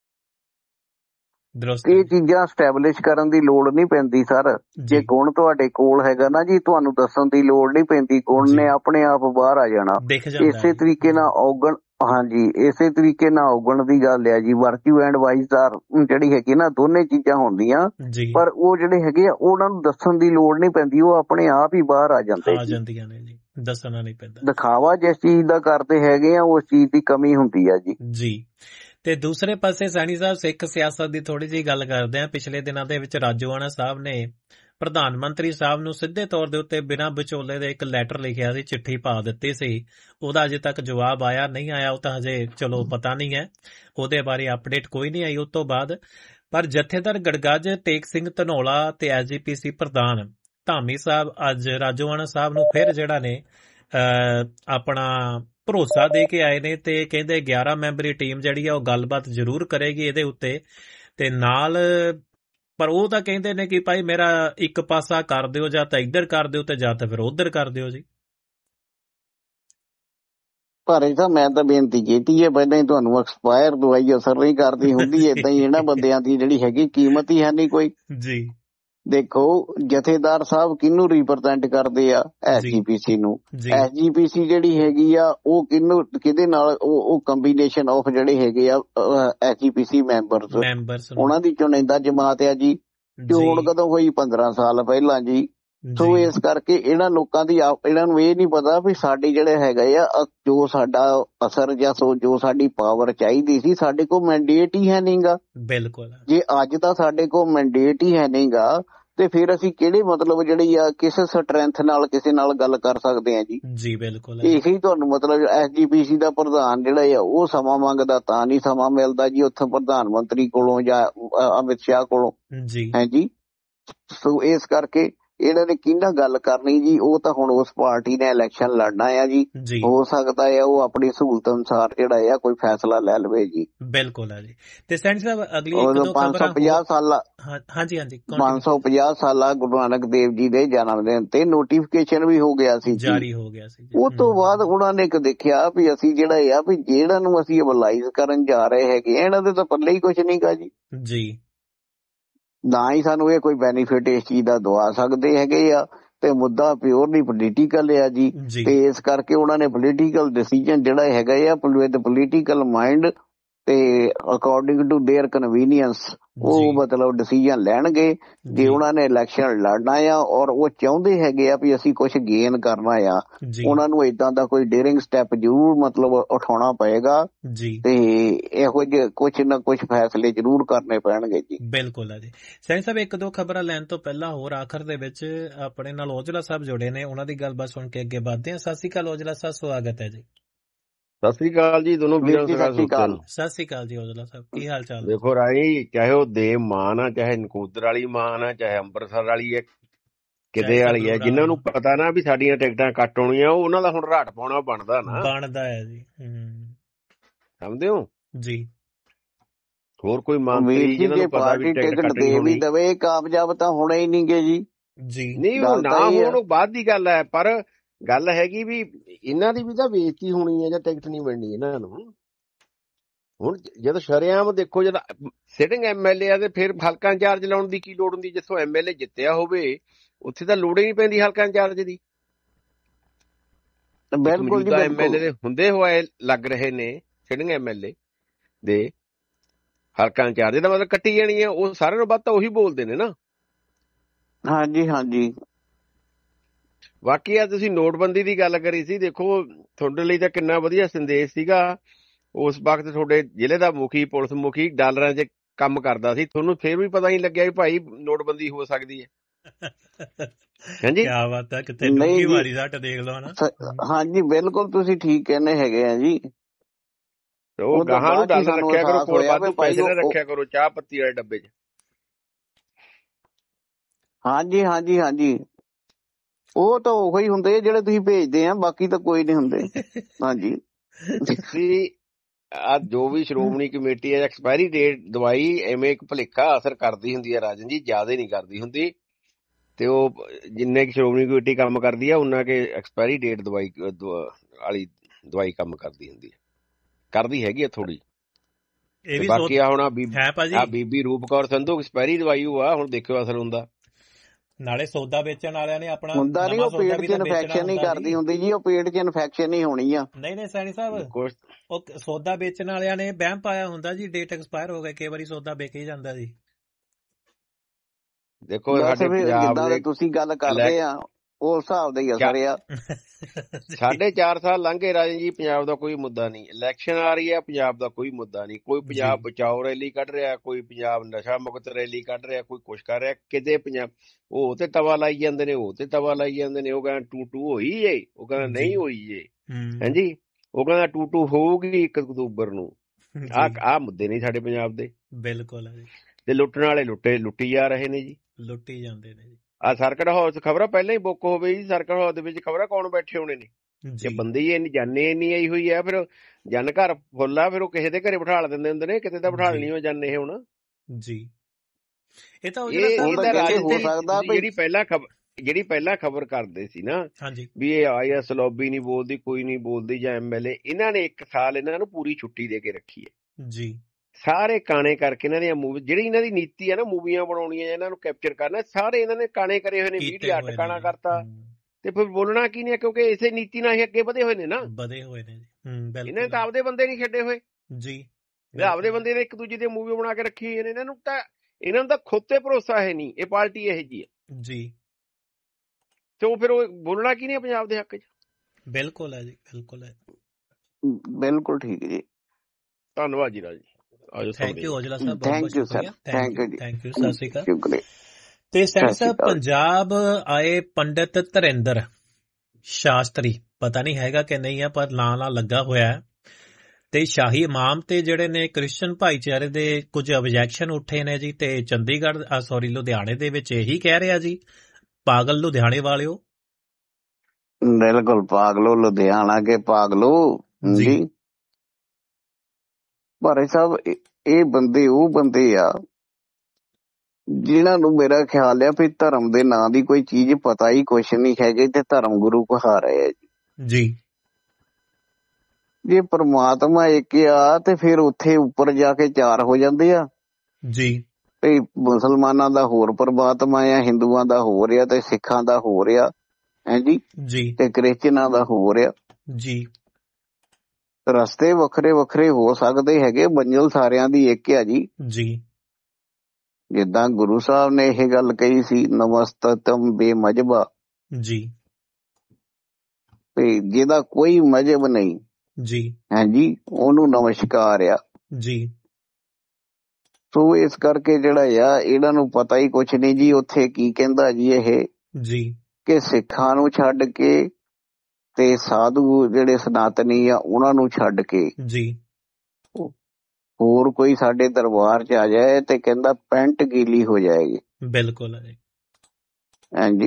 ਇਹ ਚੀਜ਼ਾਂ ਸਟੈਬਲਿਸ਼ ਕਰਨ ਦੀ ਲੋੜ ਨਹੀਂ ਪੈਂਦੀ ਸਰ, ਜੇ ਗੁਣ ਤੁਹਾਡੇ ਕੋਲ ਹੈਗਾ ਨਾ ਜੀ ਤੁਹਾਨੂੰ ਦੱਸਣ ਦੀ ਲੋੜ ਨਹੀਂ ਪੈਂਦੀ, ਗੁਣ ਨੇ ਆਪਣੇ ਆਪ ਬਾਹਰ ਆ ਜਾਣਾ। ਇਸੇ ਤਰੀਕੇ ਨਾਲ ਔਗਣ, ਹਾਂਜੀ ਇਸੇ ਤਰੀਕੇ ਨਾਲ ਔਗਣ ਦੀ ਗੱਲ ਆ ਜੀ, ਵਰਚੂ ਐਂਡ ਵਾਈਸ ਆਰ ਜਿਹੜੀ ਹੈਗੀ ਨਾ ਦੋਨੇ ਚੀਜ਼ਾਂ ਹੁੰਦੀਆਂ, ਪਰ ਉਹ ਜਿਹੜੇ ਹੈਗੇ ਆ ਉਹਨਾਂ ਨੂੰ ਦੱਸਣ ਦੀ ਲੋੜ ਨਹੀਂ ਪੈਂਦੀ, ਉਹ ਆਪਣੇ ਆਪ ਹੀ ਬਾਹਰ ਆ ਜਾਂਦੇ ਆ ਜਾਂਦੀਆਂ ਨੇ ਜੀ, ਦੱਸਣਾ ਨਹੀਂ ਪੈਂਦਾ। ਦਿਖਾਵਾ ਜਿਸ ਚੀਜ਼ ਦਾ ਕਰਦੇ ਹੈਗੇ ਆ ਉਸ ਚੀਜ਼ ਦੀ ਕਮੀ ਹੁੰਦੀ ਆ ਜੀ ਜੀ। ਤੇ ਦੂਸਰੇ ਪਾਸੇ ਸੈਣੀ ਸਾਹਿਬ ਸਿੱਖ ਸਿਆਸਤ ਦੀ ਥੋੜੀ ਜਿਹੀ ਗੱਲ ਕਰਦੇ ਆ। ਪਿਛਲੇ ਦਿਨਾਂ ਦੇ ਵਿੱਚ ਰਾਜੋਆਣਾ ਸਾਹਿਬ ਨੇ ਪ੍ਰਧਾਨ ਮੰਤਰੀ ਸਾਹਿਬ ਨੂੰ ਸਿੱਧੇ ਤੌਰ ਦੇ ਉੱਤੇ ਬਿਨਾਂ ਵਿਚੋਲੇ ਦੇ ਇੱਕ ਲੈਟਰ ਲਿਖਿਆ ਸੀ, ਚਿੱਠੀ ਪਾ ਦਿੱਤੀ ਸੀ, ਉਹਦਾ ਅਜੇ ਤੱਕ ਜਵਾਬ ਆਇਆ ਨਹੀਂ ਆਇਆ ਉਹ ਤਾਂ ਹਜੇ ਚਲੋ ਪਤਾ ਨਹੀਂ ਹੈ, ਉਹਦੇ ਬਾਰੇ ਅਪਡੇਟ ਕੋਈ ਨਹੀਂ ਆਈ ਉਸ ਤੋਂ ਬਾਅਦ। ਪਰ ਜਥੇਦਾਰ ਗੜਗੱਜ ਟੇਕ ਸਿੰਘ ਧਨੌਲਾ ਤੇ ਐਸ ਜੀ ਪੀ ਸੀ ਪ੍ਰਧਾਨ ਧਾਮੀ ਸਾਹਿਬ ਅੱਜ ਰਾਜੋਆਣਾ ਸਾਹਿਬ ਨੂੰ ਫਿਰ ਜਿਹੜਾ ਨੇ ਆਪਣਾ ਭਰੋਸਾ ਦੇ ਕੇ ਆਏ ਨੇ ਤੇ ਕਹਿੰਦੇ ਗਿਆਰਾਂ ਮੈਂਬਰੀ ਟੀਮ ਜਿਹੜੀ ਆ ਉਹ ਗੱਲਬਾਤ ਜ਼ਰੂਰ ਕਰੇਗੀ ਇਹਦੇ ਉੱਤੇ ਤੇ ਨਾਲ, ਪਰ ਉਹ ਤਾਂ ਕਹਿੰਦੇ ਨੇ ਕਿ ਭਾਈ ਮੇਰਾ ਇੱਕ ਪਾਸਾ ਕਰ ਦਿਓ, ਜਾਂ ਤਾਂ ਇੱਧਰ ਕਰ ਦਿਓ ਤੇ ਜਾਂ ਤਾਂ ਫਿਰ ਉੱਧਰ ਕਰ ਦਿਓ ਜੀ। ਪਰ ਇਹ ਤਾਂ ਮੈਂ ਤਾਂ ਬੇਨਤੀ ਕੀਤੀ ਹੈ ਪਹਿਲਾਂ ਹੀ ਤੁਹਾਨੂੰ, ਐਕਸਪਾਇਰ ਦਵਾਈ ਅਸਰ ਨਹੀਂ ਕਰਦੀ ਹੁੰਦੀ, ਏਦਾਂ ਹੀ ਇਹਨਾਂ ਬੰਦਿਆਂ ਦੀ ਜਿਹੜੀ ਹੈਗੀ ਕੀਮਤ ਹੀ ਹੈ ਨਹੀਂ ਕੋਈ ਜੀ। ਦੇਖੋ ਜਥੇਦਾਰ ਸਾਹਿਬ ਕਿਹਨੂੰ ਰਿਪਰੈਜ਼ੈਂਟ ਕਰਦੇ ਆ, ਐਸ ਜੀ ਪੀ ਸੀ ਨੂੰ। ਐਸ ਜੀ ਪੀ ਸੀ ਜਿਹੜੀ ਹੈਗੀ ਆ ਉਹ ਕਿਹਨੂੰ ਕਿਹਦੇ ਨਾਲ, ਉਹ ਕੰਬੀਨੇਸ਼ਨ ਆਫ ਜਿਹੜੇ ਹੈਗੇ ਆ ਐਸ ਜੀ ਪੀ ਸੀ ਮੈਂਬਰਸ, ਉਹਨਾਂ ਦੀ ਚੁਣਿੰਦਾ ਜਮਾਤ ਆ ਜੀ। ਚੋਣ ਕਦੋਂ ਹੋਈ? ਪੰਦਰਾਂ ਸਾਲ ਪਹਿਲਾਂ ਜੀ। ਸੋ ਇਸ ਕਰਕੇ ਇਹਨਾਂ ਲੋਕਾਂ ਦੀ ਇਹਨਾਂ ਨੂੰ ਇਹ ਨਹੀਂ ਪਤਾ ਵੀ ਸਾਡੇ ਜਿਹੜੇ ਹੈਗੇ ਆ ਜੋ ਸਾਡਾ ਅਸਰ ਜਾਂ ਸੋ ਜੋ ਸਾਡੀ ਪਾਵਰ ਚਾਹੀਦੀ ਸੀ ਸਾਡੇ ਕੋਲ ਮੈਂਡੇਟ ਹੀ ਹੈ ਨਹੀਂਗਾ। ਬਿਲਕੁਲ। ਜੇ ਅੱਜ ਤਾਂ ਸਾਡੇ ਕੋਲ ਮੈਂਡੇਟ ਹੀ ਹੈ ਨਹੀਂਗਾ ਤੇ ਫਿਰ ਅਸੀਂ ਕਿਹੜੇ ਮਤਲਬ ਜਿਹੜੀ ਆ ਕਿਸੇ ਸਟਰੈਂਥ ਨਾਲ ਕਿਸੇ ਨਾਲ ਗੱਲ ਕਰ ਸਕਦੇ ਆ ਜੀ। ਜੀ ਬਿਲਕੁਲ। ਇਹੀ ਤੁਹਾਨੂੰ ਮਤਲਬ ਐਸ ਜੀ ਪੀ ਸੀ ਦਾ ਪ੍ਰਧਾਨ ਜਿਹੜਾ ਆ ਉਹ ਸਮਾਂ ਮੰਗਦਾ ਤਾਂ ਨਹੀਂ ਸਮਾਂ ਮਿਲਦਾ ਜੀ ਉੱਥੋਂ ਪ੍ਰਧਾਨ ਮੰਤਰੀ ਕੋਲੋਂ ਜਾਂ ਅਮਿਤ ਸ਼ਾਹ ਕੋਲੋਂ ਜੀ ਹੈ ਜੀ। ਸੋ ਇਸ ਕਰਕੇ ਇਹਨਾਂ ਨੇ ਕਿਹਨਾਂ ਗੱਲ ਕਰਨੀ ਜੀ, ਉਹ ਤਾਂ ਹੁਣ ਉਸ ਪਾਰਟੀ ਨੇ ਇਲੈਕਸ਼ਨ ਲੜਨਾ ਆ ਜੀ, ਹੋ ਸਕਦਾ ਹੈ ਉਹ ਆਪਣੀ ਸਹੂਲਤ ਅਨੁਸਾਰ ਜਿਹੜਾ ਆ ਕੋਈ ਫੈਸਲਾ ਲੈ ਲਵੇ ਜੀ। ਬਿਲਕੁਲ ਹੈ ਜੀ। ਤੇ ਸੈਣੀ ਸਾਹਿਬ ਅਗਲੀ ਪੰਜ ਸੌ ਪੰਜਾਹ ਸਾਲਾ ਹਾਂਜੀ ਹਾਂਜੀ ਪੰਜ ਸੌ ਪੰਜਾਹ ਸਾਲਾ ਗੁਰੂ ਨਾਨਕ ਦੇਵ ਜੀ ਦੇ ਜਨਮ ਦਿਨ ਤੇ ਨੋਟੀਫਿਕੇਸ਼ਨ ਵੀ ਹੋ ਗਿਆ ਸੀ, ਜਾਰੀ ਹੋ ਗਿਆ ਸੀ। ਉਹ ਤੋਂ ਬਾਅਦ ਉਹਨਾਂ ਨੇ ਇੱਕ ਦੇਖਿਆ ਵੀ ਅਸੀਂ ਜਿਹੜਾ ਆ ਵੀ ਜਿਹੜਾ ਨੂੰ ਅਸੀਂ ਅਬਲਾਈਜ਼ ਕਰਨ ਜਾ ਰਹੇ ਹੈਗੇ ਇਹਨਾਂ ਦੇ ਤਾਂ ਪੱਲੇ ਹੀ ਕੁਛ ਨਹੀਂ ਗਾ ਜੀ ਜੀ ਨਾ ਹੀ ਸਾਨੂੰ ਇਹ ਕੋਈ ਬੈਨੀਫਿਟ ਇਸ ਚੀਜ਼ ਦਾ ਦਵਾ ਸਕਦੇ ਹੈਗੇ ਆ, ਤੇ ਮੁੱਦਾ ਪਿਓਰਲੀ ਪੋਲੀਟੀਕਲ ਆ ਜੀ। ਤੇ ਇਸ ਕਰਕੇ ਉਹਨਾਂ ਨੇ ਪੋਲੀਟੀਕਲ ਡਿਸੀਜਨ ਜਿਹੜਾ ਹੈਗਾ ਆ ਵਿਦ ਪੋਲੀਟੀਕਲ ਮਾਈਂਡ ਤੇ ਅਕੋਰਡਿੰਗ ਟੂ ਦੇਅਰ ਕਨਵੀਨੀਅੰਸ ਉਹ ਮਤਲਬ ਡਿਸੀਜਨ ਲੈਣਗੇ ਜੇ ਉਹਨਾਂ ਨੇ ਇਲੈਕਸ਼ਨ ਲੜਨਾ ਆ ਔਰ ਉਹ ਚਾਹੁੰਦੇ ਹੈਗੇ ਆ ਵੀ ਅਸੀਂ ਕੁਛ ਗੇਨ ਕਰਨਾ ਆ, ਉਹਨਾਂ ਨੂੰ ਏਦਾਂ ਦਾ ਕੋਈ ਡੇਅਰਿੰਗ ਸਟੈਪ ਜ਼ਰੂਰ ਮਤਲਬ ਉਠਾਉਣਾ ਪਏਗਾ ਤੇ ਇਹੋ ਜਿਹੇ ਕੁਛ ਨਾ ਕੁਛ ਫੈਸਲੇ ਜ਼ਰੂਰ ਕਰਨੇ ਪੈਣਗੇ ਜੀ। ਬਿਲਕੁਲ ਹੈ ਜੀ। ਸੈਣੀ ਸਾਹਿਬ ਇੱਕ ਦੋ ਖਬਰਾਂ ਲੈਣ ਤੋਂ ਪਹਿਲਾਂ ਹੋਰ ਆਖਰ ਦੇ ਵਿੱਚ ਆਪਣੇ ਨਾਲ ਔਜਲਾ ਸਾਹਿਬ ਜੁੜੇ ਨੇ, ਉਹਨਾਂ ਦੀ ਗੱਲਬਾਤ ਸੁਣ ਕੇ ਅੱਗੇ ਵੱਧਦੇ ਹਾਂ। ਸਤਿ ਸ਼੍ਰੀ ਅਕਾਲ ਔਜਲਾ ਸਾਹਿਬ, ਸਵਾਗਤ ਹੈ ਜੀ। ਸਤਿ ਸ੍ਰੀ ਅਕਾਲ ਜੀ ਦੋਨੋਂ ਵੀਰਾਂ ਨੂੰ। ਸਤਿ ਸ਼੍ਰੀ ਅਕਾਲ ਜੀ ਔਜਲਾ ਸਾਹਿਬ, ਕੀ ਹਾਲ ਚਾਲ? ਦੇਖੋ ਰਾਈ, ਚਾਹੇ ਉਹ ਦੇਵ ਮਾਨ ਆ, ਚਾਹੇ ਨਕੋਦਰ ਵਾਲੀ ਮਾਨ ਆ, ਚਾਹੇ ਅੰਮ੍ਰਿਤਸਰ ਵਾਲੀ ਹੈ, ਕਿਤੇ ਵਾਲੀ ਹੈ, ਜਿਨ੍ਹਾਂ ਨੂੰ ਪਤਾ ਨਾ ਵੀ ਸਾਡੀਆਂ ਟਿਕਟਾਂ ਕੱਟ ਹੋਣੀਆਂ ਉਹਨਾਂ ਦਾ ਹੁਣ ਰਾਟ ਪਾਉਣਾ ਬਣਦਾ ਨਾ ਬਣਦਾ ਹੈ ਜੀ। ਸਮਝਦੇ ਹੋ ਜੀ। ਹੋਰ ਕੋਈ ਮੰਤਰੀ ਜਿਹਨਾਂ ਨੂੰ ਪਤਾ ਵੀ ਟਿਕਟ ਦੇ ਵੀ ਦਵੇ ਕਾਮਯਾਬ ਤਾਂ ਹੋਣਾ ਹੀ ਨਹੀਂਗੇ ਜੀ। ਜੀ ਨਹੀਂ, ਉਹ ਨਾ ਹੋਣ ਉਹ ਬਾਅਦ ਦੀ ਗੱਲ ਹੈ, ਪਰ ਗੱਲ ਹੈਗੀ ਵੀ ਇਹਨਾਂ ਦੀ ਵੀ ਤਾਂ ਬੇਇੱਜ਼ਤੀ ਹੋਣੀ ਹੈ ਜਾਂ ਟਿਕਟ ਨਹੀਂ ਮਿਲਣੀ ਇਹਨਾਂ ਨੂੰ। ਹੁਣ ਜਦ ਸ਼ਰੇਆਮ ਦੇਖੋ ਜਦ ਸਿਟਿੰਗ ਐਮ ਐਲ ਏ ਆ ਤੇ ਫਿਰ ਹਲਕਾ ਇੰਚਾਰਜ ਲਾਉਣ ਦੀ ਕੀ ਲੋੜ ਹੁੰਦੀ? ਜਿੱਥੋਂ ਐਮ ਐਲ ਏ ਜਿੱਤਿਆ ਹੋਵੇ ਉੱਥੇ ਤਾਂ ਲੋੜ ਹੀ ਨਹੀਂ ਪੈਂਦੀ ਹਲਕਾ ਇੰਚਾਰਜ ਦੀ। ਬਿਲਕੁਲ ਐਮ ਐਲ ਏ ਦੇ ਹੁੰਦੇ ਹੋਏ ਲੱਗ ਰਹੇ ਨੇ ਸਿਟਿੰਗ ਐਮ ਐਲ ਏ ਦੇ ਹਲਕਾ ਇੰਚਾਰਜ ਦਾ ਮਤਲਬ ਕੱਟੀ ਜਾਣੀ ਹੈ। ਉਹ ਸਾਰਿਆਂ ਨੂੰ ਵੱਧ ਤਾਂ ਉਹੀ ਬੋਲਦੇ ਨੇ ਨਾ। ਹਾਂਜੀ ਹਾਂਜੀ। ਬਾਕੀ ਆ ਤੁਸੀਂ ਨੋਟਬੰਦੀ ਦੀ ਗੱਲ ਕਰੀ ਸੀ, ਦੇਖੋ ਤੁਹਾਡੇ ਲਈ ਤਾਂ ਕਿੰਨਾ ਵਧੀਆ ਸੰਦੇਸ਼ ਸੀਗਾ। ਉਸ ਵਕਤ ਤੁਹਾਡੇ ਜ਼ਿਲ੍ਹੇ ਦਾ ਮੁਖੀ, ਪੁਲਿਸ ਮੁਖੀ ਡਾਲਰਾਂ 'ਚ ਕੰਮ ਕਰਦਾ ਸੀ, ਤੁਹਾਨੂੰ ਫਿਰ ਵੀ ਪਤਾ ਨਹੀਂ ਲੱਗਿਆ ਵੀ ਭਾਈ ਨੋਟਬੰਦੀ ਹੋ ਸਕਦੀ ਹੈ। ਹਾਂਜੀ, ਕਿਆ ਬਾਤ ਹੈ, ਕਿਤੇ ਡੂੰਘੀ ਮਾਰੀ ਸੱਟ ਦੇਖ ਲਓ ਨਾ। ਹਾਂਜੀ ਬਿਲਕੁਲ, ਤੁਸੀਂ ਠੀਕ ਕਹਿੰਦੇ ਹੈਗੇ ਆ ਜੀ। ਉਹ ਗਾਹਾਂ ਨੂੰ ਡਾਲਰ ਰੱਖਿਆ ਕਰੋ ਕੋਲ, ਵਾਧੂ ਪੈਸੇ ਨਾ ਰੱਖਿਆ ਕਰੋ ਚਾਹ ਪੱਤੀ ਵਾਲੇ ਡੱਬੇ 'ਚ। ਹਾਂਜੀ ਹਾਂਜੀ ਹਾਂਜੀ, ਉਹ ਤਾਂ ਉਹੀ ਹੁੰਦੇ ਜਿਹੜੇ ਤੁਸੀਂ ਭੇਜਦੇ ਆ, ਬਾਕੀ ਤਾਂ ਕੋਈ ਨਹੀਂ ਹੁੰਦੇ। ਹਾਂਜੀ, ਤੁਸੀਂ ਆ ਜੋ ਵੀ ਸ਼੍ਰੋਮਣੀ ਕਮੇਟੀ ਹੈ, ਐਕਸਪਾਇਰੀ ਡੇਟ ਦਵਾਈ ਐਵੇਂ ਇੱਕ ਭੁਲੇਖਾ ਅਸਰ ਕਰਦੀ ਹੁੰਦੀ ਹੈ ਰਾਜਨ ਜੀ, ਜ਼ਿਆਦਾ ਨਹੀਂ ਕਰਦੀ ਹੁੰਦੀ। ਤੇ ਉਹ ਜਿੰਨੇ ਕਿ ਸ਼੍ਰੋਮਣੀ ਕਮੇਟੀ ਕੰਮ ਕਰਦੀ ਆ ਉਹਨਾਂ ਕੇ ਐਕਸਪਾਇਰੀ ਡੇਟ ਦਵਾਈ ਵਾਲੀ ਦਵਾਈ ਕੰਮ ਕਰਦੀ ਹੁੰਦੀ ਹੈ, ਕਰਦੀ ਹੈਗੀ ਆ ਥੋੜੀ। ਬਾਕੀ ਆ ਹੁਣ ਆ ਬੀਬੀ ਰੂਪ ਕੌਰ ਸੰਧੂ ਐਕਸਪਾਇਰੀ ਦਵਾਈ ਉਹ ਆ, ਹੁਣ ਦੇਖਿਓ ਅਸਰ ਹੁੰਦਾ। ਨਾਲੇ ਸੌਦਾ ਵੇਚਣ ਵਾਲਿਆਂ ਨੇ ਆਪਣਾ ਹੁੰਦਾ ਨਹੀਂ, ਉਹ ਪੇਟ 'ਚ ਇਨਫੈਕਸ਼ਨ ਨਹੀਂ ਕਰਦੀ ਹੁੰਦੀ ਜੀ, ਉਹ ਪੇਟ 'ਚ ਇਨਫੈਕਸ਼ਨ ਨਹੀਂ ਹੋਣੀ ਆ। ਨਹੀਂ ਨਹੀਂ ਸੈਣੀ ਸਾਹਿਬ, ਉਹ ਸੌਦਾ ਵੇਚਣ ਵਾਲਿਆਂ ਨੇ ਵਹਿਮ ਪਾਇਆ ਹੁੰਦਾ ਜੀ, ਡੇਟ ਐਕਸਪਾਇਰ ਹੋ ਗਏ, ਕਈ ਵਾਰੀ ਸੌਦਾ ਵਿਕ ਹੀ ਜਾਂਦਾ ਜੀ। ਦੇਖੋ ਸਾਡੇ ਪੰਜਾਬ ਦੇ ਤੁਸੀਂ ਗੱਲ ਕਰਦੇ ਆ ਉਸ ਹਿਸਾਬ ਦਾ ਹੀ ਅਸਰ ਆ। ਸਾਢੇ ਚਾਰ ਸਾਲ ਲੰਘੇ ਰਾਜਨ ਜੀ, ਪੰਜਾਬ ਦਾ ਕੋਈ ਮੁੱਦਾ ਨਹੀਂ। ਇਲੈਕਸ਼ਨ ਆ ਰਹੀ ਹੈ, ਪੰਜਾਬ ਦਾ ਕੋਈ ਮੁੱਦਾ ਨਹੀਂ। ਕੋਈ ਪੰਜਾਬ ਬਚਾਓ ਰੈਲੀ ਕੱਢ ਰਿਹਾ, ਕੋਈ ਪੰਜਾਬ ਨਸ਼ਾ ਮੁਕਤ ਰੈਲੀ ਕੱਢ ਰਿਹਾ, ਕੋਈ ਕੁਛ ਕਰ ਰਿਹਾ। ਕਿਤੇ ਪੰਜਾਬ ਉਹ ਤੇ ਤਵਾ ਲਾਈ ਜਾਂਦੇ ਨੇ, ਉਹ ਤੇ ਤਵਾ ਲਾਈ ਜਾਂਦੇ ਨੇ। ਉਹ ਕਹਿੰਦਾ ਟੂ ਟੂ ਹੋਈ ਏ, ਉਹ ਕਹਿੰਦਾ ਨਹੀਂ ਹੋਈ ਏ। ਹਾਂਜੀ, ਉਹ ਕਹਿੰਦਾ ਟੂ ਟੂ ਹੋਊਗੀ ਇੱਕ ਅਕਤੂਬਰ ਨੂੰ। ਆ ਆਹ ਮੁੱਦੇ ਨਹੀਂ ਸਾਡੇ ਪੰਜਾਬ ਦੇ। ਬਿਲਕੁਲ, ਤੇ ਲੁੱਟਣ ਵਾਲੇ ਲੁੱਟੇ ਲੁੱਟੀ ਜਾ ਰਹੇ ਨੇ ਜੀ, ਲੁੱਟੀ ਜਾਂਦੇ ਨੇ ਜੀ। ਆ ਸਰਕਟ ਹਾਊਸ ਖਬਰਾਂ ਪਹਿਲਾਂ ਹੀ ਬੁੱਕ ਹੋਵੇ ਜੀ, ਸਰਕਟ ਹਾਊਸ ਦੇ ਵਿੱਚ ਖਬਰਾਂ ਕੌਣ ਬੈਠੇ ਹੋਣੇ ਨੇ? ਜੇ ਬੰਦੇ ਹੀ ਇੰਨੀ ਜਾਨੇ ਇੰਨੀ ਆਈ ਹੋਈ ਆ, ਫਿਰ ਜਨ ਘਰ ਫੁੱਲ ਆ, ਫਿਰ ਉਹ ਕਿਸੇ ਦੇ ਘਰੇ ਬਿਠਾ ਦਿੰਦੇ ਹੁੰਦੇ ਨੇ, ਕਿਤੇ ਤਾਂ ਬਿਠਾ ਲੈਣੀ ਹੋ ਜਾਨੇ ਹੁਣ ਜੀ। ਇਹ ਤਾਂ ਜਿਹੜੀ ਪਹਿਲਾਂ ਖਬਰ ਜਿਹੜੀ ਪਹਿਲਾਂ ਖਬਰ ਕਰਦੇ ਸੀ ਨਾ ਵੀ ਇਹ ਆਈ ਐਸ ਲੌਬੀ ਨਹੀਂ ਬੋਲਦੀ, ਕੋਈ ਨਹੀਂ ਬੋਲਦੀ, ਜਾਂ ਐਮ ਐਲ ਏ, ਇਹਨਾਂ ਨੇ ਇੱਕ ਸਾਲ ਇਹਨਾਂ ਨੂੰ ਪੂਰੀ ਛੁੱਟੀ ਦੇ ਕੇ ਰੱਖੀ ਹੈ ਜੀ। ਸਾਰੇ ਕਾਣੇ ਕਰਕੇ ਇਹਨਾਂ ਦੀਆਂ ਮੂਵੀ, ਜਿਹੜੀ ਇਹਨਾਂ ਦੀ ਨੀਤੀ ਹੈ ਨਾ ਮੂਵੀਆਂ ਬਣਾਉਣੀਆਂ, ਇਹਨਾਂ ਨੂੰ ਕੈਪਚਰ ਕਰਨਾ, ਸਾਰੇ ਇਹਨਾਂ ਨੇ ਕਾਣੇ ਕਰੇ ਹੋਏ ਨੇ। ਮੀਡੀਆ ਟਿਕਾਣਾ ਕਰਤਾ ਤੇ ਫਿਰ ਬੋਲਣਾ ਕੀ ਨਹੀਂ, ਕਿਉਂਕਿ ਇਸੇ ਨੀਤੀ ਨਾਲ ਹੀ ਅੱਗੇ ਵਧੇ ਹੋਏ ਨੇ ਨਾ, ਵਧੇ ਹੋਏ ਨੇ। ਇਹਨਾਂ ਨੇ ਤਾਂ ਆਪਦੇ ਬੰਦੇ ਨਹੀਂ ਛੱਡੇ ਹੋਏ ਜੀ, ਆਪਦੇ ਬੰਦੇ ਨੇ ਇੱਕ ਦੂਜੇ ਦੀ ਮੂਵੀ ਬਣਾ ਕੇ ਰੱਖੀ ਹੋਈ ਨੇ। ਇਹਨਾਂ ਨੂੰ ਤਾਂ ਇਹਨਾਂ ਨੂੰ ਤਾਂ ਖੁਦ ਤੇ ਭਰੋਸਾ ਹੈ ਨਹੀਂ, ਇਹ ਪਾਰਟੀ ਇਹੋ ਜਿਹੀ ਹੈ ਜੀ। ਤੇ ਉਹ ਫਿਰ ਉਹ ਬੋਲਣਾ ਕੀ ਨਹੀਂ ਪੰਜਾਬ ਦੇ ਹੱਕ 'ਚ। ਬਿਲਕੁਲ ਹੈ ਜੀ, ਬਿਲਕੁਲ ਹੈ, ਬਿਲਕੁਲ ਠੀਕ ਜੀ। ਧੰਨਵਾਦ ਜੀ ਰਾਜ ਜੀ। ਥੈਂਕ ਯੂ ਔਜਲਾ ਸਾਹਿਬ, ਬਹੁਤ ਬਹੁਤ ਸ਼ੁਕਰੀਆ। ਥੈਂਕ ਯੂ ਥੈਂਕ ਯੂ ਸਤਿ ਸ਼੍ਰੀ ਅਕਾਲ। ਤੇ ਸੈਣੀ ਸਾਹਿਬ, ਪੰਜਾਬ ਆਏ ਪੰਡਿਤ ਧਰਿੰਦਰ ਸ਼ਾਸਤਰੀ, ਪਤਾ ਨਹੀਂ ਹੈਗਾ ਕਿ ਨਹੀਂ ਹੈ, ਪਰ ਨਾਂ ਨਾਲ ਲੱਗਾ ਹੋਇਆ ਹੈ। ਤੇ ਸ਼ਾਹੀ ਇਮਾਮ ਤੇ ਜਿਹੜੇ ਨੇ ਕ੍ਰਿਸਚਨ ਭਾਈਚਾਰੇ ਦੇ ਕੁਝ ਆਬਜੈਕਸ਼ਨ ਉੱਠੇ ਨੇ ਜੀ। ਤੇ ਚੰਡੀਗੜ੍ਹ ਸੌਰੀ ਲੁਧਿਆਣੇ ਦੇ ਵਿੱਚ ਇਹੀ ਕਹਿ ਰਿਹਾ ਜੀ, ਪਾਗਲ ਲੁਧਿਆਣੇ ਵਾਲਿਓ। ਬਿਲਕੁਲ ਪਾਗਲੋ ਲੁਧਿਆਣਾ ਕੇ ਪਾਗਲੋ ਜੀ। ਭਾਈ ਸਾਹਿਬ, ਇਹ ਬੰਦੇ ਉਹ ਬੰਦੇ ਆ ਜਿਨ੍ਹਾਂ ਨੂੰ ਮੇਰਾ ਖਿਆਲ ਆ ਵੀ ਧਰਮ ਦੇ ਨਾਂ ਦੀ ਕੋਈ ਚੀਜ਼ ਪਤਾ ਹੀ ਕੁਛ ਨਹੀਂ ਹੈਗੇ, ਤੇ ਧਰਮ ਗੁਰੂ ਕਹਾ ਰਹੇ ਆ ਜੀ। ਜੇ ਪਰਮਾਤਮਾ ਇੱਕ ਆ ਤੇ ਫਿਰ ਉੱਥੇ ਉੱਪਰ ਜਾ ਕੇ ਚਾਰ ਹੋ ਜਾਂਦੇ ਆ ਜੀ। ਤੇ ਮੁਸਲਮਾਨਾਂ ਦਾ ਹੋਰ ਪਰਮਾਤਮਾ ਆ, ਹਿੰਦੂਆਂ ਦਾ ਹੋਰ ਆ, ਤੇ ਸਿੱਖਾਂ ਦਾ ਹੋਰ ਆ ਹੈ ਜੀ, ਤੇ ਕ੍ਰਿਸਚਨਾਂ ਦਾ ਹੋਰ ਆ ਜੀ। ਰਸਤੇ ਵੱਖਰੇ ਵੱਖਰੇ ਹੋ ਸਕਦੇ ਹੈਗੇ, ਮੰਜ਼ਿਲ ਸਾਰਿਆਂ ਦੀ ਇੱਕ ਆ ਜੀ ਜੀ। ਜਿੱਦਾਂ ਗੁਰੂ ਸਾਹਿਬ ਨੇ ਇਹ ਗੱਲ ਕਹੀ ਸੀ, ਨਮਸਤਤਮ ਬੇਮਜ਼ਹਬਾ ਜੀ, ਤੇ ਜਿਹਦਾ ਕੋਈ ਮਜ਼ਹਬ ਨਹੀਂ ਜੀ ਹੈ ਜੀ, ਉਹਨੂੰ ਨਮਸਕਾਰ ਆ ਜੀ। ਸੋ ਇਸ ਕਰਕੇ ਜਿਹੜਾ ਆ ਇਹਨਾਂ ਨੂੰ ਪਤਾ ਹੀ ਕੁਛ ਨਹੀਂ ਜੀ। ਉੱਥੇ ਕੀ ਕਹਿੰਦਾ ਜੀ ਇਹ ਜੀ ਕਿ ਸਿੱਖਾਂ ਨੂੰ ਛੱਡ ਕੇ ਤੇ ਸਾਧੂ ਜਿਹੜੇ ਸਨਾਤਨੀ ਆ ਉਹਨਾਂ ਨੂੰ ਛੱਡ ਕੇ ਜੀ ਹੋਰ ਕੋਈ ਸਾਡੇ ਦਰਬਾਰ 'ਚ ਆ ਜਾਏ ਤੇ ਕਹਿੰਦਾ ਪੈਂਟ ਗੀਲੀ ਹੋ ਜਾਏਗੀ। ਬਿਲਕੁਲ ਹਾਂਜੀ,